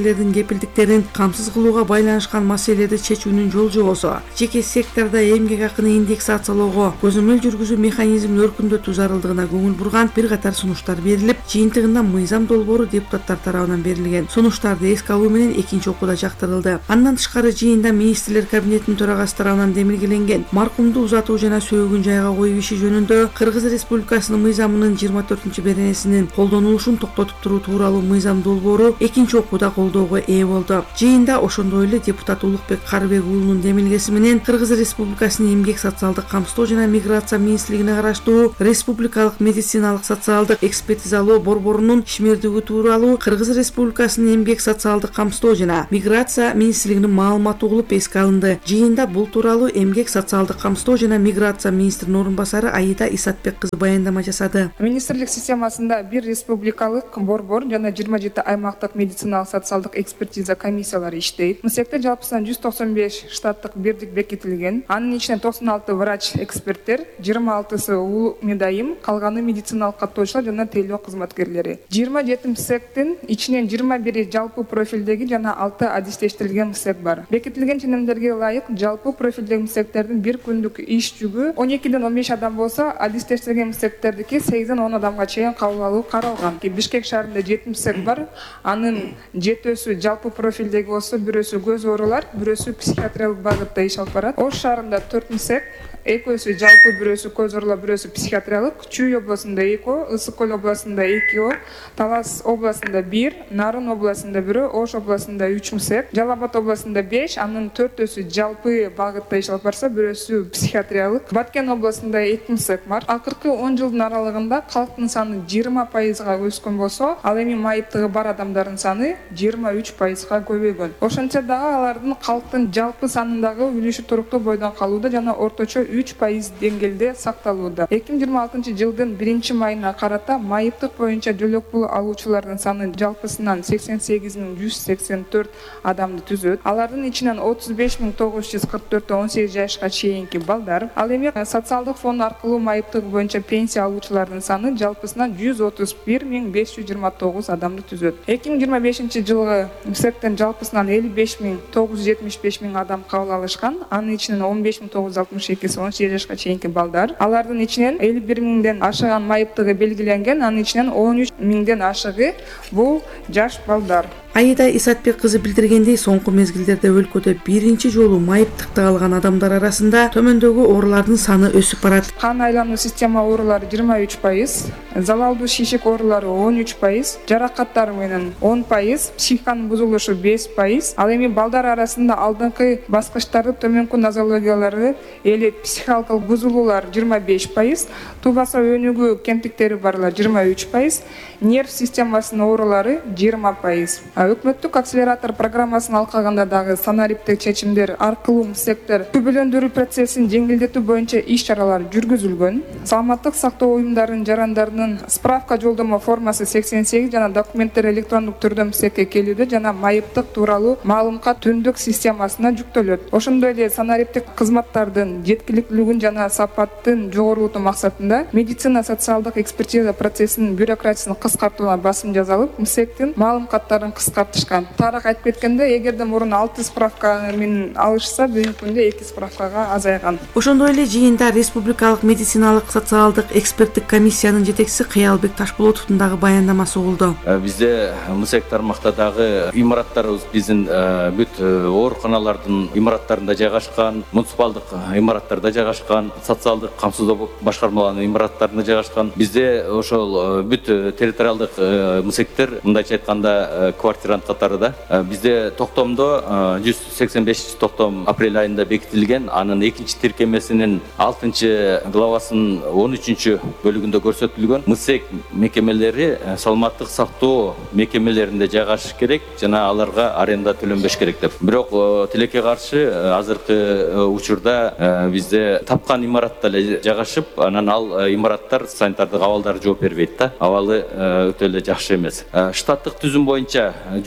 кызматкерлердин кепилдиктерин камсыз кылууга байланышкан маселелерди чечүүнүн жол жобосу, жеке сектордо эмгек акыны индексациялоого көзөмөл жүргүзүү механизмин өркүндөтүү зарылдыгына көңүл бурган бир катар сунуштар берилип, жыйынтыгында мыйзам долбоору депутаттар тарабынан берилген. Сунуштарды эске алуу менен экинчи окууда жактырылды. Андан тышкары жыйында министрлер кабинетинин төрагасы тарабынан демилгеленген маркумду узатуу жана сөөгүн жайга коюу иши жөнүндө Кыргыз Республикасынын мыйзамынын жыйырма төртүнчү беренесинин колдонулушун токтотуп туруу тууралуу мыйзам долбоору экинчи окууда колдоого ээ болду. Жыйында ошондой эле депутат Улукбек Карыбек уулунун демилгеси менен Кыргыз Республикасынын эмгек социалдык камсыздоо жана миграция министрлигине караштуу Республикалык медициналык социалдык экспертизалоо борборунун ишмердиги тууралуу Кыргыз Республикасынын эмгек социалдык камсыздоо жана миграция министрлигинин маалыматы угулуп эске алынды. Жыйында бул тууралуу эмгек социалдык камсыздоо жана миграция министринин орун басары Аида Исатбек кызы баяндама жасады. Министрлик системасында бир республикалык борбор жана жыйырма жети аймактык медициналык социалдык экспертиза комиссиялары иштейт. Мсекте жалпысынан жүз токсон беш штаттык бирдик бекитилген. Анын ичинен токсон алты врач эксперттер, жыйырма алтысы улуу медайым, калганы медициналык каттоочулар жана тейлөө кызматкерлери. жыйырма жети мсектин ичинен жыйырма бири жалпы профилдеги жана алты адистештирилген мсек бар. Бекитилген ченемдерге ылайык жалпы профилдеги мсектердин бир күндүк иш жүгү он экиден он беш адам болсо, адистештирилген мсектердики сегизден он адамга чейин кабыл алуу каралган. Бишкек шаарында жети мсек бар. Анын жетөөсү жалпы профилдеги болсо, бирөөсү көз оорулар, бирөөсү психиатриялык багытта иш алып барат. Ош шаарында төрт мсек, экөөсү жалпы, бирөөсү көз оорулар, бирөөсү психиатриялык, Чүй областында эки, Ысык Көл областында эки, Талас областында бир, Нарын областында бир, Ош областында үч мсек, Жалал Абад областында беш, анын төртөөсү жалпы багытта иш алып барса, бирөөсү психиатриялык. Баткен областында эки мсек бар. Акыркы он жылдын аралыгында калктын саны жыйырма пайызга өскөн болсо, ал эми майыптыгы бар адамдардын саны жыйырма үч пайызга көбөйгөн. Ошентсе дагы алардын калктын жалпы санындагы үлүшү туруктуу бойдон калууда жана орточо үч пайыз деңгээлде сакталууда. эки миң жыйырма алтынчы жылдын биринчи майына карата майыптык боюнча жөлөк пул алуучулардын саны жалпысынан сексен сегиз миң жүз сексен төрт адамды түзөт. Алардын ичинен отуз беш миң тогуз жүз кырк төртү он сегиз жашка чейинки балдар. Ал эми социалдык фонд аркылуу майыптык боюнча пенсия алуучулардын саны жалпысынан жүз отуз бир миң беш жүз жыйырма тогуз адамды түзөт. эки миң жыйырма бешинчи жылы мсектен жалпысынан элүү беш миң тогуз жүз жетимиш беш миң адам кабыл алышкан. Анын ичинен он беш миң тогуз жүз алтымыш экиси он сегиз жашка чейинки балдар. Алардын ичинен элүү бир миңден ашыган майыптыгы белгиленген, анын ичинен он үч миңден ашыгы бул жаш балдар. Аида Исатбек кызы билдиргендей, соңку мезгилдерде өлкөдө биринчи жолу майыптыкты алган адамдар арасында төмөндөгү оорулардын саны өсүп барат. Кан айлануу система оорулары жыйырма үч пайыз, залалдуу шишик оорулары он үч пайыз, жаракаттар менен он пайыз, психиканын бузулушу беш пайыз. Ал эми балдар арасында алдыңкы баскычтары төмөнкү нозологиялары эле психикалык бузулуулар жыйырма беш пайыз, тубаса өнүгүү кемтиктери барлар жыйырма үч пайыз, нерв системасынын оорулары жыйырма пайыз. Өкмөттүк акселератор программасын алкаганда дагы санариптик чечимдер аркылуу мсектер күбөлөндүрүү процессин жеңилдетүү боюнча иш чаралар жүргүзүлгөн. Саламаттык сактоо уюмдарынын жарандарынын справка жолдомо формасы сексен сегиз жана документтер электрондук түрдө мсекке келүүдө жана майыптык тууралуу маалымат түндүк системасына жүктөлөт. Ошондой эле санариптик кызматтардын жеткиликтүүлүгүн жана сапатын жогорултуу максатында медицина социалдык экспертиза процессинин бюрократиясын кыскартууна басым жасалып, мсектин маалыматтарын кыскартышкан. Тарак айтып кеткенде, эгерде мурун алты справка менен алышса, бүгүнкү күндө эки справкага азайган. Ошондой эле жыйында Республикалык медициналык социалдык эксперттик комиссиянын жетекчиси Кыялбек Ташболотовдун дагы баяндамасы болду. Бизде мсек тармакта дагы имараттарыбыз биздин бүт ооруканалардын имараттарында жайгашкан, муниципалдык имараттарда жайгашкан, социалдык камсыздоо башкармаларынын имараттарында жайгашкан. Бизде ошол бүт территориалдык мсектер, мындайча айтканда, квартирант катарында. Бизде токтомдо жүз сексен беш токтом апрель айында бекитилген. Анын экинчи тиркемесинин алтынчы главасынын он үчүнчү бөлүгүндө көрсөтүлгөн. Мсек мекемелери саламаттык сактоо мекемелеринде жайгашыш керек жана аларга аренда төлөнбөш керек деп. Бирок тилекке каршы азыркы учурда бизде тапкан имаратта эле жайгашып, анан ал имараттар санитардык абалдары жооп бербейт да. Абалы өтө эле жакшы эмес. Штаттык түзүм боюнча жүз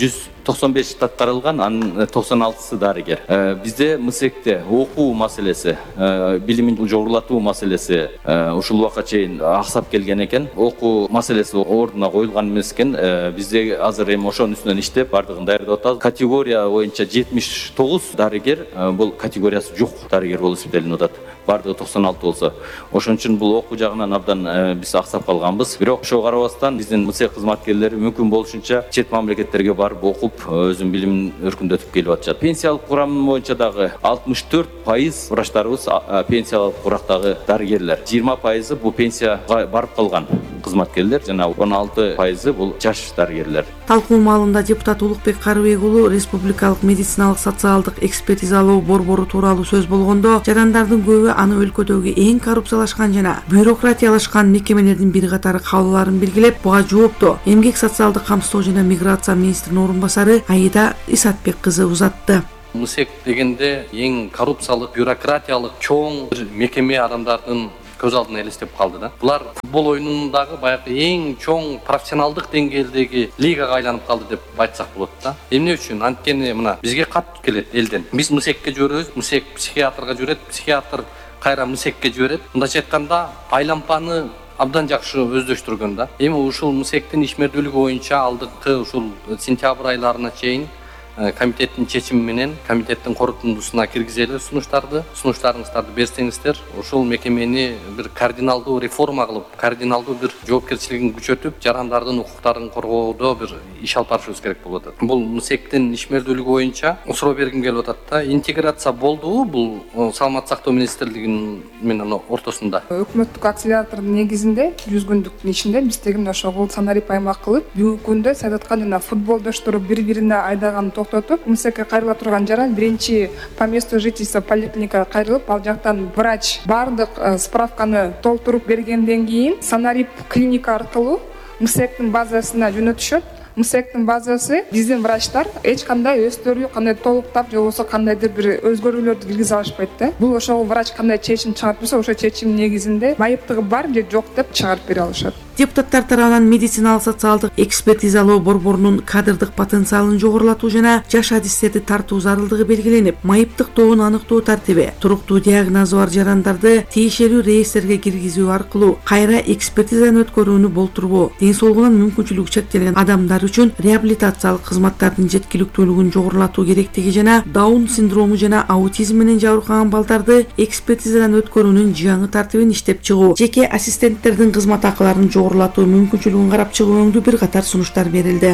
токсон беш штат каралган, анын токсон алтысы дарыгер. Бизде МСЭКте окуу маселеси, билимин жогорулатуу маселеси ушул убакка чейин аксап келген экен. Окуу маселеси ордуна коюлган эмес экен. Бизде азыр эми ошонун үстүнөн иштеп бардыгын даярдап атабыз. Категория боюнча жетимиш тогуз дарыгер, бул категориясы жок дарыгер болуп эсептелип атат. Бардыгы токсон алты болсо. Ошон үчүн бул окуу жагынан абдан биз аксап калганбыз. Бирок ошого карабастан биздин МСЭК кызматкерлери мүмкүн болушунча чет мамлекеттерге барып окуп, өзүнүн билимин өркүндөтүп келип атышат. Пенсиялык курам боюнча дагы алтымыш төрт пайыз врачтарыбыз пенсиялык курактагы дарыгерлер. жыйырма пайызы бул пенсияга барып калган кызматкерлер, жана он алты пайызы бул жаш дарыгерлер. Талкуу маалында депутат Улукбек Карыбек уулу республикалык медициналык социалдык экспертизалоо борбору тууралуу сөз болгондо, жарандардын көбү аны өлкөдөгү эң коррупциялашкан жана бюрократиялашкан мекемелердин бир катары кабылларын белгилеп, буга жоопту эмгек социалдык камсыздоо жана миграция министринин орун басары Аида Исатбек кызы узатты. МСЭК дегенде эң коррупциялык, бюрократиялык чоң бир мекеме адамдардын көз алдына элестеп калды да. Булар футбол оюнундагы баягы эң чоң профессионалдык деңгээлдеги лигага айланып калды деп айтсак болот да. Эмне үчүн? Анткени мына бизге кат келет элден. Биз МСЭКке жиберебиз, МСЭК психиатрга жиберет, психиатр кайра МСЭКке жиберет. Мындайча айтканда айлампаны абдан жакшы өздөштүргөн да. Эми ушул МСЭКтин ишмердүүлүгү боюнча алдыңкы ушул сентябрь айларына чейин комитеттин чечими менен комитеттин корутундусуна киргизели сунуштарды, сунуштарыңыздарды берсеңиздер, ушул мекемени бир кардиналдуу реформа кылып, кардиналдуу бир жоопкерчилигин күчөтүп, жарандардын укуктарын коргоодо бир иш алып барышыбыз керек болуп атат. Бул МСЭКтин ишмердүүлүгү боюнча суроо бергим келип атат да. Интеграция болдубу бул саламаттык сактоо министрлигинин менен ортосунда? Өкмөттүк акселератордун негизинде жүз күндүктүн ичинде биз тегин ошол санарип аймак кылып, бүгүнкү күндө Садаткан жана футболдоштору бири-бирине айдаган токтотуп, МСЭКке кайрыла турган жаран биринчи по месту жительства поликлиникага кайрылып, ал жактан врач баардык справканы толтуруп бергенден кийин санарип клиника аркылуу МСЭКтин базасына жөнөтүшөт. МСЭКтин базасы биздин врачтар эч кандай өздөрү кандай толуктап же болбосо кандайдыр бир өзгөрүүлөрдү киргизе алышпайт да. Бул ошол врач кандай чечим чыгарып берсе, ошол чечим негизинде майыптыгы бар же жок деп чыгарып бере алышат. Депутаттар тарабынан медициналык социалдык экспертизалоо борборунун кадрдык потенциалын жогорулатуу жана жаш адистерди тартуу зарылдыгы белгиленип, майыптыктоонун аныктоо тартиби, туруктуу диагнозу бар жарандарды тиешелүү реестрге киргизүү аркылуу кайра экспертизаны өткөрүүнү болтурбоо, ден соолугунан мүмкүнчүлүгү чектелген адамдар үчүн реабилитациялык кызматтардын жеткиликтүүлүгүн жогорулатуу керектиги жана Даун синдрому жана аутизм менен жабыркаган балдарды экспертизадан өткөрүүнүн жаңы тартибин иштеп чыгуу, жеке ассистенттердин кызмат акыларын жогорулатуу мүмкүнчүлүгүн карап чыгуу өңдүү бир катар сунуштар берилди.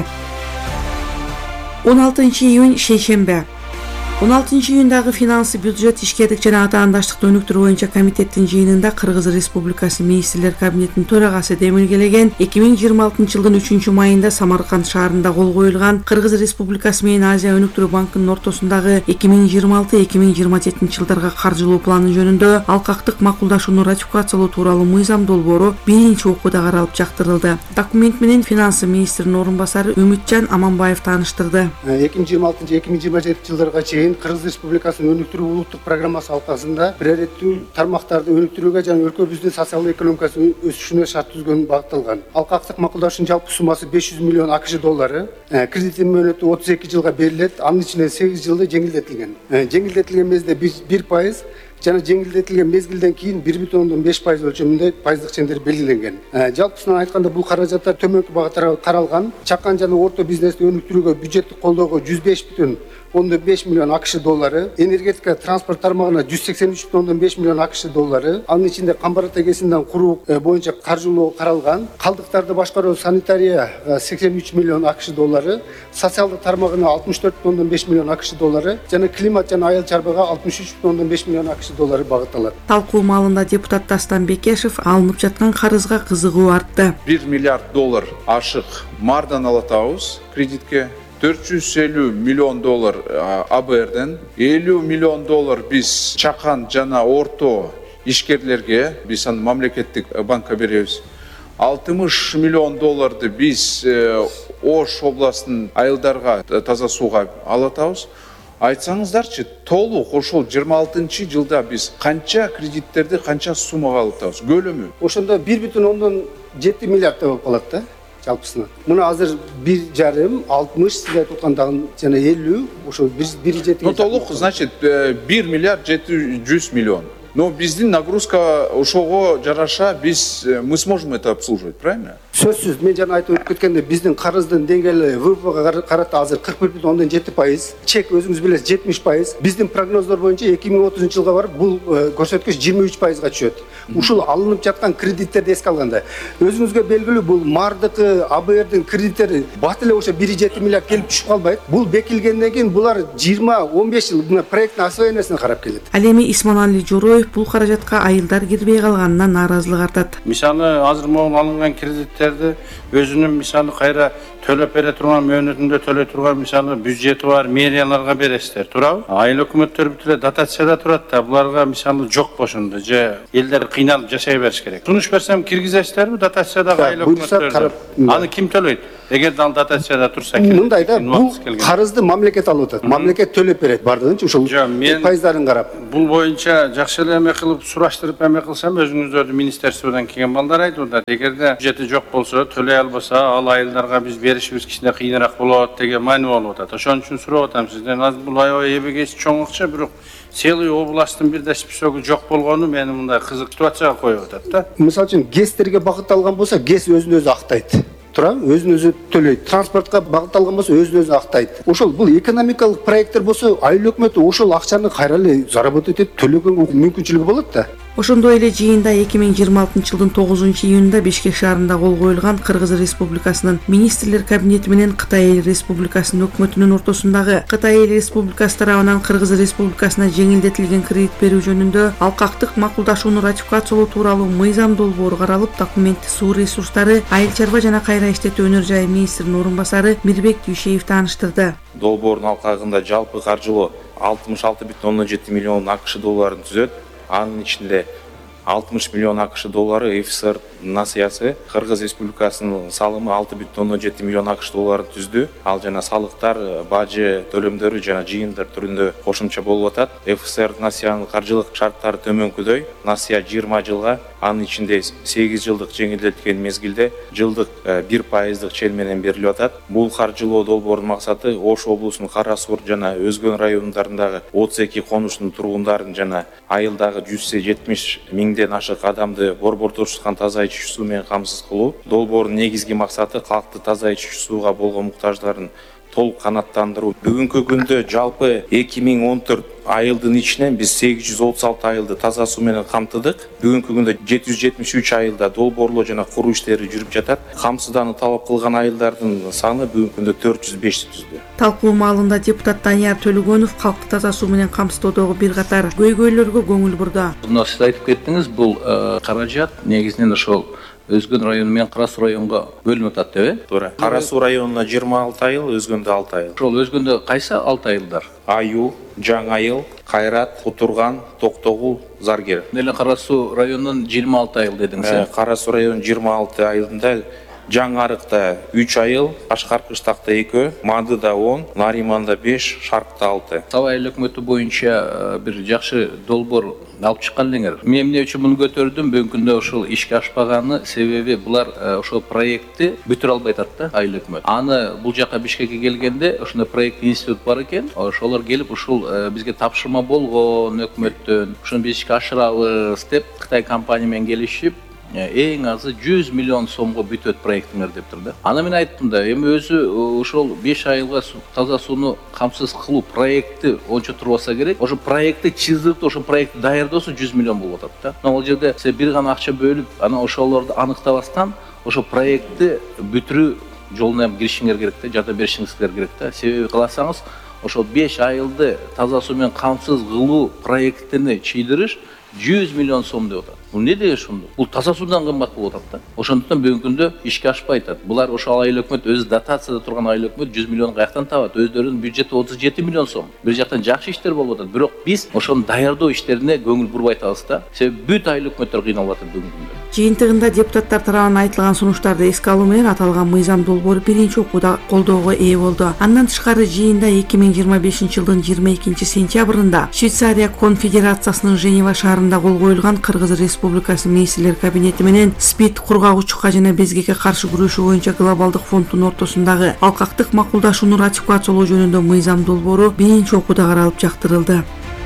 он алтынчы июнь шейшембе. он алтынчы июндагы финансы, бюджет, ишкерлик жана атаандаштыкты өнүктүрүү боюнча комитеттин жыйынында Кыргыз Республикасы министрлер кабинетинин төрагасы демилгелеген эки миң жыйырма алтынчы жылдын үчүнчү майында Самарканд шаарында кол коюлган Кыргыз Республикасы менен Азия өнүктүрүү банкынын ортосундагы эки миң жыйырма алты эки миң жыйырма жетинчи жылдарга каржылоо планы жөнүндө алкактык макулдашууну ратификациялоо тууралуу мыйзам долбоору биринчи окууда каралып жактырылды. Документ менен финансы министринин орун басары Үмүтжан Аманбаев тааныштырды. эки миң жыйырма алтынчы эки миң жыйырма жетинчи жылдарга чейин Кыргыз Республикасынын өнүктүрүү улуттук программасы алкасында приоритеттүү тармактарды өнүктүрүүгө жана өлкөбүздүн социалдык экономикасынын өсүшүнө шарт түзгөн багытталган. Алкактык макулдашуунун жалпы суммасы беш жүз миллион АКШ доллары, кредиттин мөөнөтү отуз эки жылга берилет, анын ичинен сегиз жылда жеңилдетилген. Жеңилдетилген мезде бир пайыз жана жеңилдетилген мезгилден кийин бир бүтүн ондон беш пайыз өлчөмүндө пайыздык чендер белгиленген. Жалпысынан айтканда бул каражаттар төмөнкү багыттарга каралган. Чакан жана орто бизнести өнүктүрүүгө бюджеттик колдоого жүз беш бүтүн ондон беш миллион АКШ доллары, энергетика транспорт тармагына жүз сексен үч бүтүн ондон беш миллион АКШ доллары, анын ичинде камбарата кесинден куруу боюнча каржылоо каралган. Калдыктарды башкаруу санитария сексен үч миллион АКШ доллары, социалдык тармагына алтымыш төрт бүтүн ондон беш миллион АКШ доллары жана климат жана айыл чарбага алтымыш үч бүтүн ондон беш миллион АКШ доллары багытталат. Талкуу маалында депутат Дастан Бекешев алынып жаткан карызга кызыгуу артты. бир миллиард доллар ашык мардан алатабыз кредитке. төрт жүз элүү миллион доллар А Б Рден, элүү миллион доллар биз чакан жана орто ишкерлерге, биз аны мамлекеттик банкка беребиз. алтымыш миллион долларды биз Ош областынын айылдарга таза сууга алатабыз. Айтсаңыздарчы, толук ошол жыйырма алтынчы жылда биз канча кредиттерди канча суммага алып атабыз? Көлөмү? Ошондо бир бүтүн ондон жети миллиард болуп калат да. жалпысынан. Мына азыр бир жарым, алтымыш, сиз айтып аткандагы жана элүү, ошо бир жети. Ну толук, значит, бир миллиард жети жүз миллион. Но биздин нагрузка ошого жараша биз мы сможем это обслуживать, правильно? Сөзсүз, мен жана айтып өтүп кеткенде биздин карыздын деңгээли ВВПга карата азыр кырк бир бүтүн ондон жети пайыз, чек өзүңүз билесиз жетимиш пайыз. Биздин прогноздор боюнча эки миң отузунчу жылга барып бул көрсөткүч жыйырма үч пайызга түшөт. Ушул алынып жаткан кредиттерди эске алганда, өзүңүзгө белгилүү бул Мардыкы, А Б Рдин кредиттери бат эле ошо бир жети миллиард келип түшүп калбайт. Бул бекилгенден кийин булар жыйырма он беш жыл мына проекттин освоениясына карап келет. Ал эми Исманали Жороев бул каражатка айылдар кирбей калганына нааразылык артат. Мисалы азыр могул алынган кредиттерди өзүнүн мисалы кайра төлөп бере турган мөөнөтүндө төлөй турган мисалы бюджети бар мэрияларга бересиздер, туурабы? Айыл өкмөттөр бүт эле дотацияда турат да, буларга мисалы жок бошунду же элдер кыйналып жашай бериш керек. Сунуш берсем киргизесиздерби дотациядагы айыл өкмөттөрдү? Аны ким төлөйт? Эгер дал дотацияда турса керек. Мындай да, бул карызды мамлекет алып атат. Мамлекет төлөп берет бардыгынча ушул пайыздарын карап. Бул боюнча жакшы эле эме кылып сураштырып эме кылсам, өзүңүздөрдүн министерстводон келген балдар айтып атат. Эгерде бюджети жок болсо, төлөй албаса, ал айылдарга биз беришибиз кичине кыйыныраак болот деген маани болуп атат. Ошон үчүн сурап атам сизден. Азыр бул аябай эбегейси чоң акча, бирок целый областтын бир да списогу жок болгону мени мындай кызык ситуацияга коюп атат да. Мисалы үчүн ГЭСтерге багытталган болсо, ГЭС өзүн өзү актайт. Турабы, өзүн өзү төлөйт. Транспортко багытталган болсо, өзүн өзү актайт. Ошол бул экономикалык проекттер болсо, айыл өкмөтү ошол акчаны кайра эле заработать этип төлөгөнгө мүмкүнчүлүгү болот да. Ошондой эле жыйында эки миң жыйырма алтынчы жылдын тогузунчу июнунда Бишкек шаарында кол коюлган Кыргыз Республикасынын министрлер кабинети менен Кытай Эл Республикасынын өкмөтүнүн ортосундагы Кытай Эл Республикасы тарабынан Кыргыз Республикасына жеңилдетилген кредит берүү жөнүндө алкактык макулдашууну ратификациялоо тууралуу мыйзам долбоору каралып, документти суу ресурстары, айыл чарба жана кайра иштетүү өнөр жайы министринин орун басары Мирбек Дүйшеев тааныштырды. Долбоордун алкагында жалпы каржылоо алтымыш алты бүтүн ондон жети миллион АКШ долларын түзөт. Анын ичинде алтымыш миллион АКШ доллары ФСР насыясы, Кыргыз Республикасынын салымы алты бүтүн ондон жети миллион АКШ долларын түздү. Ал жана салыктар, бажы төлөмдөрү жана жыйындар түрүндө кошумча болуп атат. ФСР насыянын каржылык шарттары төмөнкүдөй. Насыя жыйырма жылга, анын ичинде сегиз жылдык жеңилдетилген мезгилде жылдык бир пайыздык чек менен берилип атат. Бул каржылоо долбоорунун максаты Ош облусунун Кара Сур жана Өзгөн районундарындагы отуз эки конуштун тургундарын жана айылдагы жүз жетимиш миңден ашык адамды борбордо турган таза ичүү суу менен камсыз кылуу. Долбоордун негизги максаты калкты таза ичүү сууга болгон муктаждарын толук канааттандыруу. Бүгүнкү күндө жалпы эки миң он төрт айылдын ичинен биз сегиз жүз отуз алты айылды таза суу менен камтыдык. Бүгүнкү күндө жети жүз жетимиш үч айылда долбоорлоо жана куруу иштери жүрүп жатат. Камсыздоону талап кылган айылдардын саны бүгүнкү күндө төрт жүз бешти түздү. Талкуу маалында депутат Данияр Төлөгөнов калкты таза суу менен камсыздоодогу бир катар көйгөйлөргө көңүл бурду. Мына сиз айтып кеттиңиз, бул каражат негизинен ошол Өзгөн району менен Кара Суу районуна бөлүнүп атат деп, э? Туура. Кара Суу районуна жыйырма алты айыл, Өзгөндө алты айыл. Ошол Өзгөндө кайсы алты айылдар? Аю, Жаңы айыл, Кайрат, Кутурган, Токтогул, Заргер. Деле Кара Суу районунун жыйырма алты айыл дедиңиз, э? Кара Суу районунун жыйырма алты айылында Жаңы Арыкта үч айыл, Кашкар Кыштакта эки, Мандыда он, Нариманда беш, Шаркта алты. Сабай айыл өкмөтү боюнча бир жакшы долбоор алып чыккан элеңер. Мен эмне үчүн муну көтөрдүм? Бүгүнкү күндө ошол ишке ашпаганы себеби булар ошол проектти бүтүрө албай атат да айыл өкмөт. Аны бул жака Бишкекке келгенде ошондой проект институт бар экен. Ошолор келип ушул бизге тапшырма болгон өкмөттөн ушуну биз ишке ашырабыз деп Кытай компания менен келишип эң азы жүз миллион сомго бүтөт проектиңер деп турду. Аны мен айттым да, эми өзү ошол беш айылга таза сууну камсыз кылуу проекти ончо турбаса керек. Ошо проектти чыздырып, ошо проектти даярдоосу жүз миллион болуп атат да. Ал жерде сиз бир гана акча бөлүп, анан ошолорду аныктабастан ошо проектти бүтүрүү жолуна киришиңер керек да, жардам беришиңиздер керек да. Себеби кыласаңыз, ошол беш айылды таза суу менен камсыз кылуу проектини чыйдырыш жүз миллион сом деп атат. Бул не деген ошондо? Бул таза суудан кымбат болуп атат да. Ошондуктан бүгүнкү күндө ишке ашпай атат. Булар ошол айыл өкмөт өзү дотацияда турган айыл өкмөт жүз миллион каяктан табат? Өздөрүнүн бюджети отуз жети миллион сом. Бир жактан жакшы иштер болуп атат, бирок биз ошону даярдоо иштерине көңүл бурбай атабыз да. Себеби бүт айыл өкмөттөр кыйналып атат бүгүнкү күндө. Жыйынтыгында депутаттар тарабынан айтылган сунуштарды эске алуу менен аталган мыйзам долбоору биринчи окууда колдоого ээ болду. Андан тышкары жыйында эки миң жыйырма бешинчи жылдын жыйырма экинчи сентябрында Швейцария конфедерациясынын Женева шаарында кол коюлган Кыргыз Республикасынын министрлер кабинети менен СПИД кургагучукка жана безгекке каршы күрөшүү боюнча глобалдык фонддун ортосундагы алкактык макулдашууну ратификациялоо жөнүндө мыйзам долбоору биринчи окууда каралып жактырылды.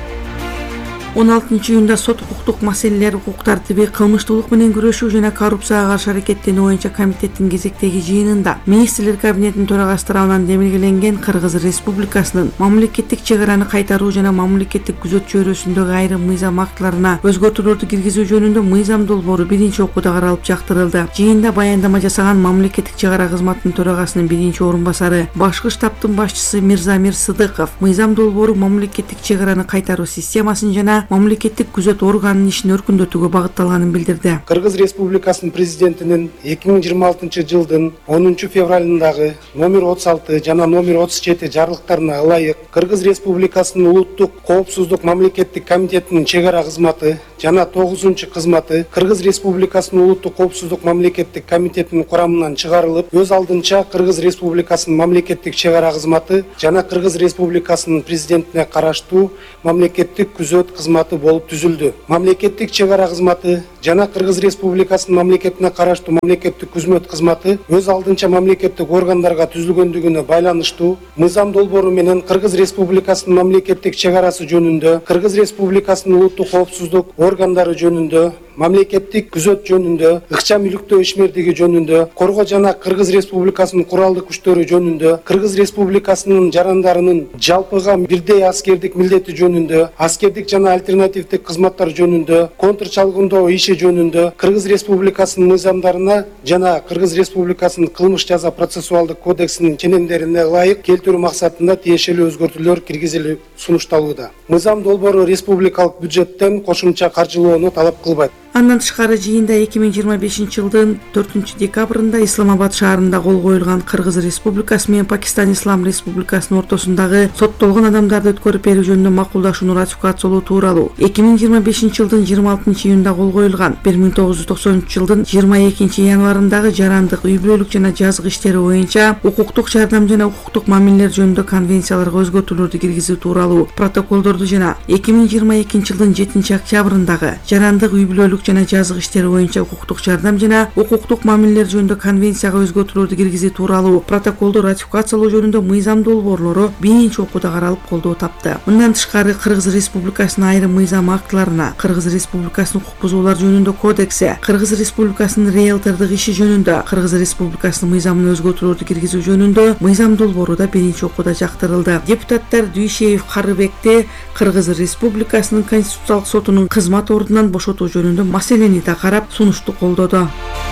он алтынчы июнда сот укуктук маселелер, укук тартиби, кылмыштуулук менен күрөшүү жана коррупцияга каршы аракеттенүү боюнча комитеттин кезектеги жыйынында министрлер кабинетинин төрагасы тарабынан демилгеленген Кыргыз Республикасынын мамлекеттик чек араны кайтаруу жана мамлекеттик күзөт чөйрөсүндөгү айрым мыйзам актыларына өзгөртүүлөрдү киргизүү жөнүндө мыйзам долбоору биринчи окууда каралып жактырылды. Жыйында баяндама жасаган мамлекеттик чек ара кызматынын төрагасынын биринчи орун басары, башкы штабтын башчысы Мирзамир Сыдыков мыйзам долбоору мамлекеттик чек араны кайтаруу системасын жана мамлекеттик күзөт органынын ишин өркүндөтүүгө багытталганын билдирди. Кыргыз Республикасынын президентинин эки миң жыйырма алтынчы жылдын онунчу февралындагы номер отуз алты жана номер отуз жети жарлыктарына ылайык Кыргыз Республикасынын улуттук коопсуздук мамлекеттик комитетинин чек ара кызматы жана тогузунчу кызматы Кыргыз Республикасынын улуттук коопсуздук мамлекеттик комитетинин курамынан чыгарылып, өз алдынча Кыргыз Республикасынын мамлекеттик чек ара кызматы жана Кыргыз Республикасынын президентине караштуу мамлекеттик күзөт кызматы болуп түзүлдү. Мамлекеттик чек ара кызматы жана Кыргыз Республикасынын мамлекетине караштуу мамлекеттик күзмөт кызматы өз алдынча мамлекеттик органдарга түзүлгөндүгүнө байланыштуу мыйзам долбоору менен Кыргыз Республикасынын мамлекеттик чек арасы жөнүндө, Кыргыз Республикасынын улуттук коопсуздук органдары жөнүндө, мамлекеттик күзөт жөнүндө, ыкча мүлүктөө ишмердиги жөнүндө, коргоо жана Кыргыз Республикасынын куралдык күчтөрү жөнүндө, Кыргыз Республикасынын жарандарынын жалпыга бирдей аскердик милдети жөнүндө, аскердик жана альтернативдик кызматтар жөнүндө, контр чалгындоо иши жөнүндө, Кыргыз Республикасынын мыйзамдарына жана Кыргыз Республикасынын кылмыш жаза процессуалдык кодексинин ченемдерине ылайык келтирүү максатында тиешелүү өзгөртүүлөр киргизилип сунушталууда. Мыйзам долбоору республикалык бюджеттен кошумча каржылоону талап кылбайт. Андан тышкары жыйында эки миң жыйырма бешинчи жылдын төртүнчү декабрында Исламабад шаарында кол коюлган Кыргыз Республикасы менен Пакистан Ислам Республикасынын ортосундагы соттолгон адамдарды өткөрүп берүү жөнүндө макулдашууну ратификациялоо тууралуу эки миң жыйырма бешинчи жылдын жыйырма алтынчы июнда кол коюлган бир миң тогуз жүз токсонунчу жылдын жыйырма экинчи январындагы жарандык, үй бүлөлүк жана жазык иштери боюнча укуктук жардам жана укуктук мамилелер жөнүндө конвенцияларга өзгөртүүлөрдү киргизүү тууралуу протоколдорду жана эки миң жыйырма экинчи жылдын жетинчи октябрындагы жарандык, үй бүлөлүк жана жазык иштери боюнча укуктук жардам жана укуктук мамилелер жөнүндө конвенцияга өзгөртүүлөрдү киргизүү тууралуу протоколду ратификациялоо жөнүндө мыйзам долбоорлору биринчи окууда каралып колдоо тапты. Мындан тышкары Кыргыз Республикасынын айрым мыйзам актыларына, Кыргыз Республикасынын укук бузуулар жөнүндө кодекси, Кыргыз Республикасынын риэлтордук иши жөнүндө, Кыргыз Республикасынын мыйзамына өзгөртүүлөрдү киргизүү жөнүндө мыйзам долбоору да биринчи окууда жактырылды. Депутаттар Дүйшеев Карыбекти Кыргыз Республикасынын Конституциялык сотунун кызмат ордунан бошотуу жөнүндө маселени да карап сунушту колдоду.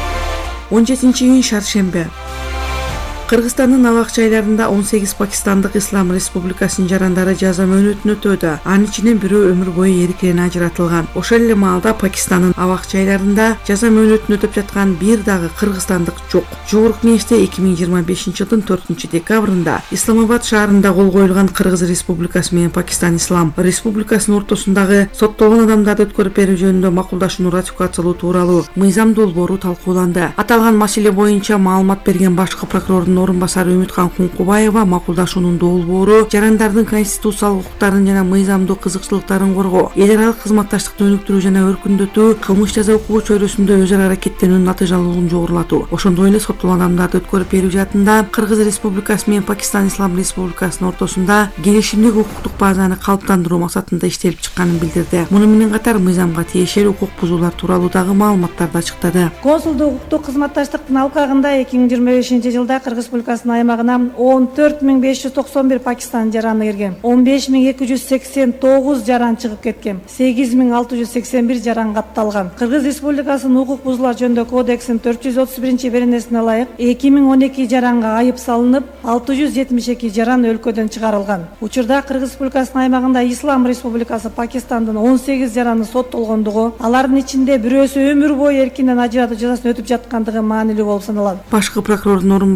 он жетинчи июнь шаршембе. Кыргызстандын абак жайларында он сегиз пакистандык Ислам Республикасынын жарандары жаза мөөнөтүн өтөөдө. Анын ичинен бирөө өмүр бою эркинен ажыратылган. Ошол эле маалда Пакистандын абак жайларында жаза мөөнөтүн өтөп жаткан бир дагы кыргызстандык жок. Жогорку кеңеште эки миң жыйырма бешинчи жылдын төртүнчү декабрында Исламабад шаарында кол коюлган Кыргыз Республикасы менен Пакистан Ислам Республикасынын ортосундагы соттолгон адамдарды өткөрүп берүү жөнүндө макулдашууну ратификациялоо тууралуу мыйзам долбоору талкууланды. Аталган маселе боюнча маалымат берген башкы прокурордун орун басары Үмүткан Кункубаева макулдашуунун долбоору жарандардын конституциялык укуктарын жана мыйзамдуу кызыкчылыктарын коргоо, эл аралык кызматташтыкты өнүктүрүү жана өркүндөтүү, кылмыш жаза укугу чөйрөсүндө өз ара аракеттенүүнүн натыйжалуулугун жогорулатуу, ошондой эле соттолгон адамдарды өткөрүп берүү жаатында Кыргыз Республикасы менен Пакистан Ислам Республикасынын ортосунда келишимдик укуктук базаны калыптандыруу максатында иштелип чыкканын билдирди. Муну менен катар мыйзамга тиешелүү укук бузуулар тууралуу дагы маалыматтарды ачыктады. Консулдук укуктук кызматташтыктын алкагында эки миң жыйырма бешинчи жылда Кыргыз Республикасынын аймагына он төрт миң беш жүз токсон бир Пакистан жараны кирген, он беш миң эки жүз сексен тогуз жаран чыгып кеткен, сегиз миң алты жүз сексен бир жаран катталган. Кыргыз Республикасынын укук бузуулар жөнүндө кодексинин төрт жүз отуз биринчи беренесине ылайык эки миң он эки жаранга айып салынып, алты жүз жетимиш эки жаран өлкөдөн чыгарылган. Учурда Кыргыз Республикасынын аймагында Ислам Республикасы Пакистандын он сегиз жараны соттолгондугу, алардын ичинде бирөөсү өмүр бою эркинен ажыратуу жазасын өтүп жаткандыгы маанилүү болуп саналат. Башкы прокурордун орун басары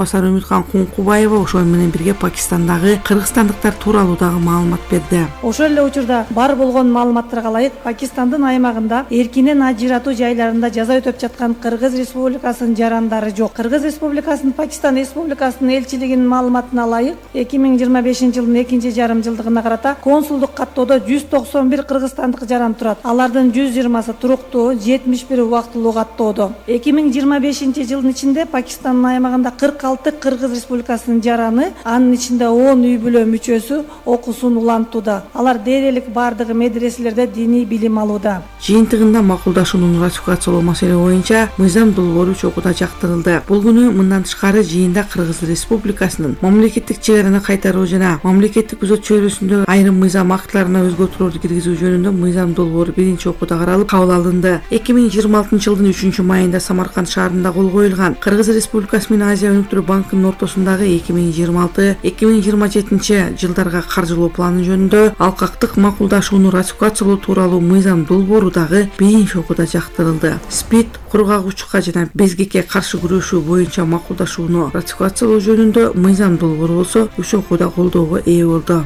Үмүткан Кункубаева ошол менен бирге Пакистандагы кыргызстандыктар тууралуу дагы маалымат берди. Ошол эле учурда бар болгон маалыматтарга ылайык Пакистандын аймагында эркинен ажыратуу жайларында жаза өтөп жаткан Кыргыз Республикасынын жарандары жок. Кыргыз Республикасынын Пакистан Республикасынын элчилигинин маалыматына ылайык эки миң жыйырма бешинчи жылдын экинчи жарым жылдыгына карата консулдук каттоодо жүз токсон бир кыргызстандык жаран турат. Алардын жүз жыйырмасы туруктуу, жетимиш бири убактылуу каттоодо. эки миң жыйырма бешинчи жылдын ичинде Пакистандын аймагында кырк алты Кыргыз Республикасынын жараны, анын ичинде он үй бүлө мүчөсү окуусун улантууда. Алар дээрлик бардыгы медреселерде диний билим алууда. Жыйынтыгында макулдашуунун ратификациялоо маселе боюнча мыйзам долбоору үч окууда жактырылды. Бул күнү мындан тышкары жыйында Кыргыз Республикасынын мамлекеттик чек араны кайтаруу жана мамлекеттик күзөт чөйрөсүндө айрым мыйзам актыларына өзгөртүүлөрдү киргизүү жөнүндө мыйзам долбоору биринчи окууда каралып кабыл алынды. эки миң жыйырма алтынчы жылдын үчүнчү майында Самарканд шаарында кол коюлган Кыргыз Республикасы менен Азия өнүктүрүү банкынын ортосундагы эки миң жыйырма алты эки миң жыйырма жетинчи жылдарга каржылоо планы жөнүндө алкактык макулдашууну ратификациялоо тууралуу мыйзам долбоору дагы биринчи окууда жактырылды. СПИД, кургагучка жана безгекке каршы күрөшүү боюнча макулдашууну ратификациялоо жөнүндө мыйзам долбоору болсо үч окууда колдоого ээ болду.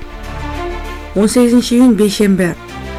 он сегизинчи июнь бейшембе.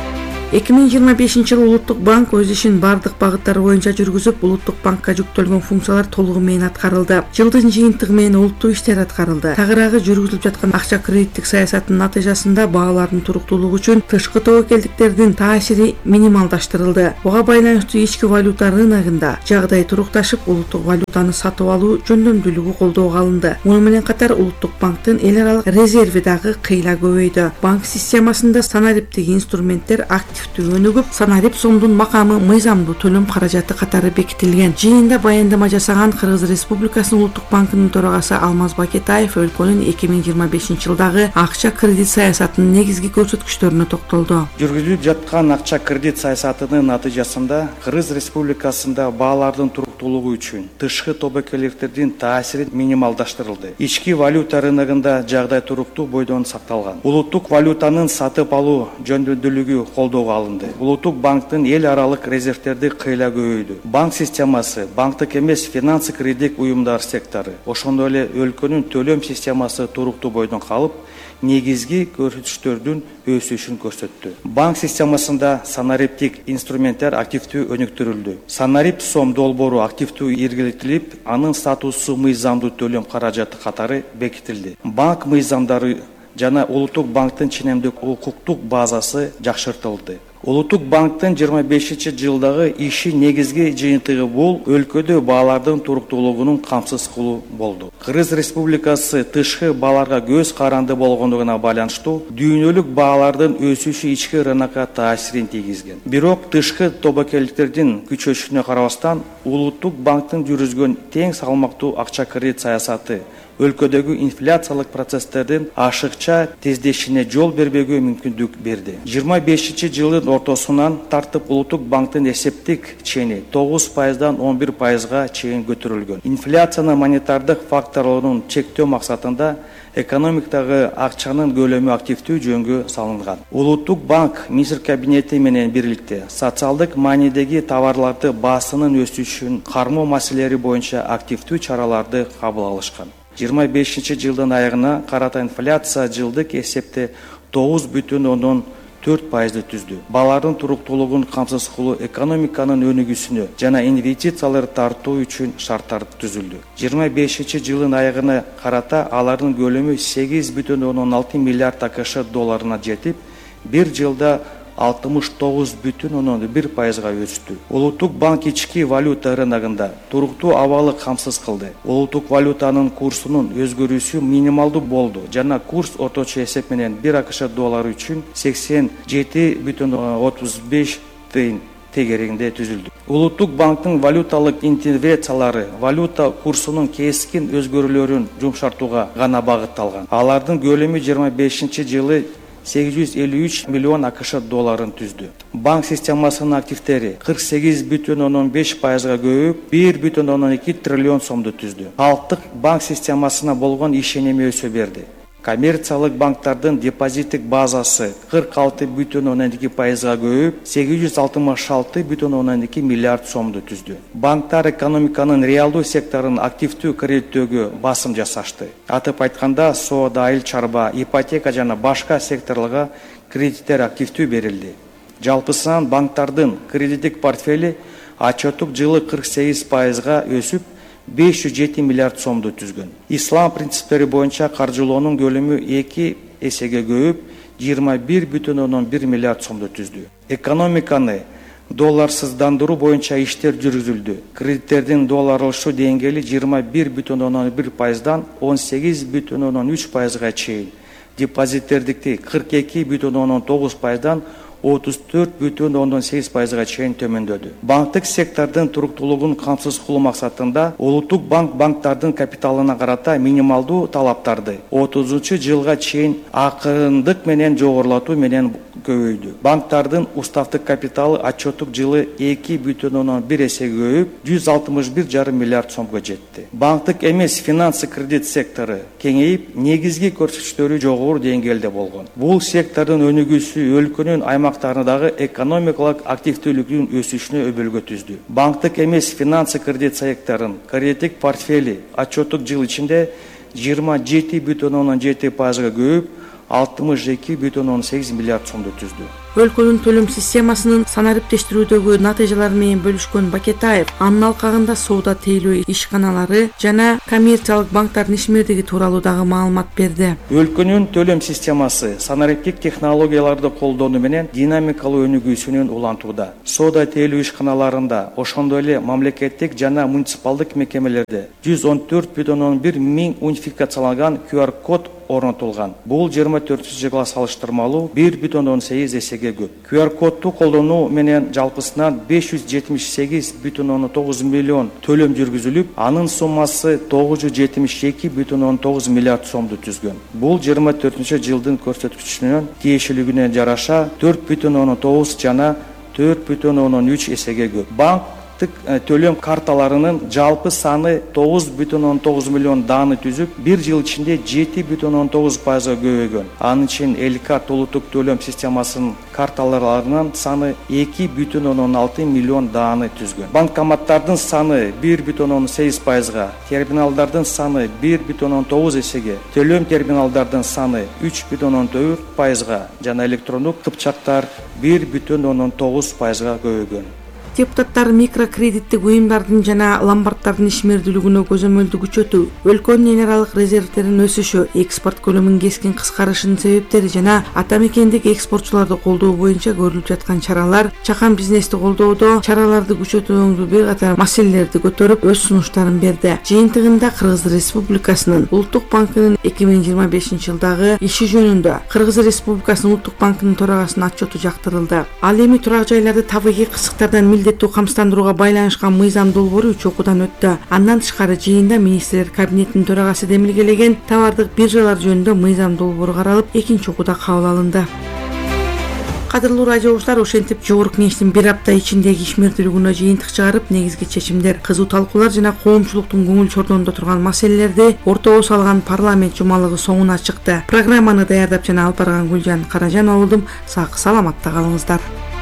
эки миң жыйырма бешинчи жылы Улуттук банк өз ишин бардык багыттары боюнча жүргүзүп, Улуттук банкка жүктөлгөн функциялар толугу менен аткарылды. Жылдын жыйынтыгы менен улуттуу иштер аткарылды. Тагыраагы жүргүзүлүп жаткан акча кредиттик саясаттын натыйжасында баалардын туруктуулугу үчүн тышкы тобокелдиктердин таасири минималдаштырылды. Буга байланыштуу ички валюта рыногунда жагдай турукташып, улуттук валютаны сатып алуу жөндөмдүүлүгү колдоого алынды. Муну менен катар Улуттук банктын эл аралык резерви дагы кыйла көбөйдү. Банк системасында санариптик инструменттер активдүү өнүгүп, санарип сомдун макамы мыйзамдуу төлөм каражаты катары бекитилген. Жыйында баяндама жасаган Кыргыз Республикасынын Улуттук банкынын төрагасы Алмаз Бакетаев өлкөнүн эки миң жыйырма бешинчи жылдагы акча кредит саясатынын негизги көрсөткүчтөрүнө токтолду. Жүргүзүлүп жаткан акча кредит саясатынын натыйжасында Кыргыз Республикасында баалардын туруктуулугу үчүн тышкы тобокелдиктердин таасири минималдаштырылды. Ички валюта рыногунда жагдай туруктуу бойдон сакталган. Улуттук валютанын сатып алуу жөндөмдүүлүгү колдоого алынды. Улуттук банктын эл аралык резервдери кыйла көбөйдү. Банк системасы, банктык эмес финансы кредиттик уюмдар сектору, ошондой эле өлкөнүн төлөм системасы туруктуу бойдон калып, негизги көрсөтүштөрдүн өсүшүн көрсөттү. Банк системасында санариптик инструменттер активдүү өнүктүрүлдү. Санарип сом долбоору активдүү иргилетилип, анын статусу мыйзамдуу төлөм каражаты катары бекитилди. Банк мыйзамдары жана Улуттук банктын ченемдик укуктук базасы жакшыртылды. Улуттук банктын жыйырма бешинчи жылдагы иши негизги жыйынтыгы бул өлкөдө баалардын туруктуулугунун камсыз кылуу болду. Кыргыз Республикасы тышкы бааларга көз каранды болгондугуна байланыштуу дүйнөлүк баалардын өсүшү ички рынокко таасирин тийгизген. Бирок тышкы тобокелдиктердин күчөшүнө карабастан Улуттук банктын жүргүзгөн тең салмактуу акча кредит саясаты өлкөдөгү инфляциялык процесстердин ашыкча тездешине жол бербөөгө мүмкүндүк берди. жыйырма бешинчи жылдын ортосунан тартып Улуттук банктын эсептик чени тогуз пайыздан он бир пайызга чейин көтөрүлгөн. Инфляцияны монетардык факторлорун чектөө максатында экономикадагы акчанын көлөмү активдүү жөнгө салынган. Улуттук банк министр кабинети менен бирликте социалдык маанидеги товарларды баасынын өсүшүн кармоо маселелери боюнча активдүү чараларды кабыл алышкан. жыйырма бешинчи жылдын аягына карата инфляция жылдык эсепте тогуз бүтүн ондон төрт пайызды түздү. Баалардын туруктуулугун камсыз кылуу экономиканын өнүгүүсүнө жана инвестицияларды тартуу үчүн шарттар түзүлдү. жыйырма бешинчи жылдын аягына карата алардын көлөмү сегиз бүтүн ондон алты миллиард АКШ долларына жетип, бир жылда алтымыш тогуз бүтүн ондон бир пайызга өстү. Улуттук банк ички валюта рыногунда туруктуу абалы камсыз кылды. Улуттук валютанын курсунун өзгөрүүсү минималдуу болду жана курс орточо эсеп менен бир АКШ доллары үчүн сексен жети бүтүн отуз беш тыйын тегерегинде түзүлдү. Улуттук банктын валюталык интервенциялары валюта курсунун кескин өзгөрүүлөрүн жумшартууга гана багытталган. Алардын көлөмү жыйырма бешинчи жылы сегиз жүз элүү үч миллион АКШ долларын түздү. Банк системасынын активдери кырк сегиз бүтүн ондон беш пайызга көбөйүп, бир бүтүн ондон эки триллион сомду түздү. Калктык банк системасына болгон ишеними өсө берди. коммерциялык банктардын депозиттик базасы кырк алты бүтүн ондон эки пайызга көбөйүп сегиз жүз алтымыш алты бүтүн ондон эки миллиард сомду түздү. Банктар экономиканын реалдуу секторун активдүү кредиттөөгө басым жасашты. Атып айтканда, соода, айыл чарба, ипотека жана башка секторлорго кредиттер активдүү берилди. Жалпысынан банктардын кредиттик портфели отчеттук жылы кырк сегиз пайызга өсүп беш жүз жети миллиард сомду түзгөн. Ислам принциптери боюнча каржылоонун көлөмү эки эсеге көбөйүп жыйырма бир бүтүн ондон бир миллиард сомду түздү. Экономиканы долларсыздандыруу боюнча иштер жүргүзүлдү. Кредиттердин долларлашуу деңгээли жыйырма бир бүтүн ондон бир пайыздан он сегиз бүтүн ондон үч пайызга чейин, депозиттердики кырк эки бүтүн ондон тогуз пайыздан отуз төрт бүтүн ондон сегиз пайызга чейин төмөндөдү. Банктык сектордун туруктуулугун камсыз кылуу максатында Улуттук банк банктардын капиталына карата минималдуу талаптарды отузунчу жылга чейин акырындык менен жогорулатуу менен көбөйдү. Банктардын уставдык капиталы отчеттук жылы эки бүтүн ондон бир эсеге көбөйүп жүз алтымыш бир жарым миллиард сомго жетти. Банктык эмес финансы кредит сектору кеңейип, негизги көрсөткүчтөрү жогору деңгээлде болгон. Бул сектордун өнүгүүсү өлкөнүн аймактарындагы экономикалык активдүүлүктүн өсүшүнө өбөлгө түздү. Банктык эмес финансы кредит секторунун кредиттик портфели отчеттук жыл ичинде жыйырма жети бүтүн ондон жети пайызга көбөйүп алтымыш эки бүтүн ондон сегиз миллиард сомду түздү. Өлкөнүн төлөм системасынын санариптештирүүдөгү натыйжалары менен бөлүшкөн Бакетаев анын алкагында соода тейлөө ишканалары жана коммерциялык банктардын ишмердиги тууралуу дагы маалымат берди. Өлкөнүн төлөм системасы санариптик технологияларды колдонуу менен динамикалуу өнүгүүсүнүн улантууда. Соода тейлөө ишканаларында, ошондой эле мамлекеттик жана муниципалдык мекемелерде жүз он төрт бүтүн ондон бир миң унификацияланган ку ар код орнотулган. Бул жыйырма төртүнчү жылга салыштырмалуу бир бүтүн ондон сегиз эсеге көп. ку ар кодду колдонуу менен жалпысынан беш жүз жетимиш сегиз бүтүн ондон тогуз миллион төлөм жүргүзүлүп, анын суммасы тогуз жүз жетимиш эки бүтүн ондон тогуз миллиард сомду түзгөн. Бул жыйырма төртүнчү жылдын көрсөткүчүнөн тиешелигине жараша төрт бүтүн ондон тогуз жана төрт бүтүн ондон үч эсеге көп. Банк төлөм карталарынын жалпы саны тогуз бүтүн ондон тогуз миллион дааны түзүп, бир жыл ичинде жети бүтүн ондон тогуз пайызга көбөйгөн. Анын үчүн Элкарт улуттук төлөм системасынын карталарынын саны эки бүтүн ондон алты миллион дааны түзгөн. Банкоматтардын саны бир бүтүн ондон сегиз пайызга, терминалдардын саны бир бүтүн ондон тогуз эсеге, төлөм терминалдардын саны үч бүтүн ондон төрт пайызга жана электрондук кыпчактар бир бүтүн ондон тогуз пайызга көбөйгөн. Депутаттар микрокредиттик уюмдардын жана ломбарддардын ишмердүүлүгүнө көзөмөлдү күчөтүү, өлкөнүн эл аралык резервдеринин өсүшү, экспорт көлөмүнүн кескин кыскарышынын себептери жана ата мекендик экспортчуларды колдоо боюнча көрүлүп жаткан чаралар, чакан бизнести колдоодо чараларды күчөтүүгө бир катар маселелерди көтөрүп, өз сунуштарын берди. Жыйынтыгында Кыргыз Республикасынын Улуттук банкынын эки миң жыйырма бешинчи жылдагы иши жөнүндө Кыргыз Республикасынын Улуттук банкынын төрагасынын отчету жактырылды. Ал эми турак жайларды табигый кысыктардан милдеттүү камсыздандырууга байланышкан мыйзам долбоору үч окуудан өттү. Андан тышкары жыйында министрлер кабинетинин төрагасы демилгелеген товардык биржалар жөнүндө мыйзам долбоору каралып, экинчи окууда кабыл алынды. Кадырлуу радио угуучулар, ошентип жогорку кеңештин бир апта ичиндеги ишмердүүлүгүнө жыйынтык чыгарып, негизги чечимдер, кызуу талкуулар жана коомчулуктун көңүл чордонунда турган маселелерди ортого салган парламент жумалыгы соңуна чыкты. Программаны даярдап жана алып барган Гүлжан Каражанова болдум. Сак саламатта калыңыздар.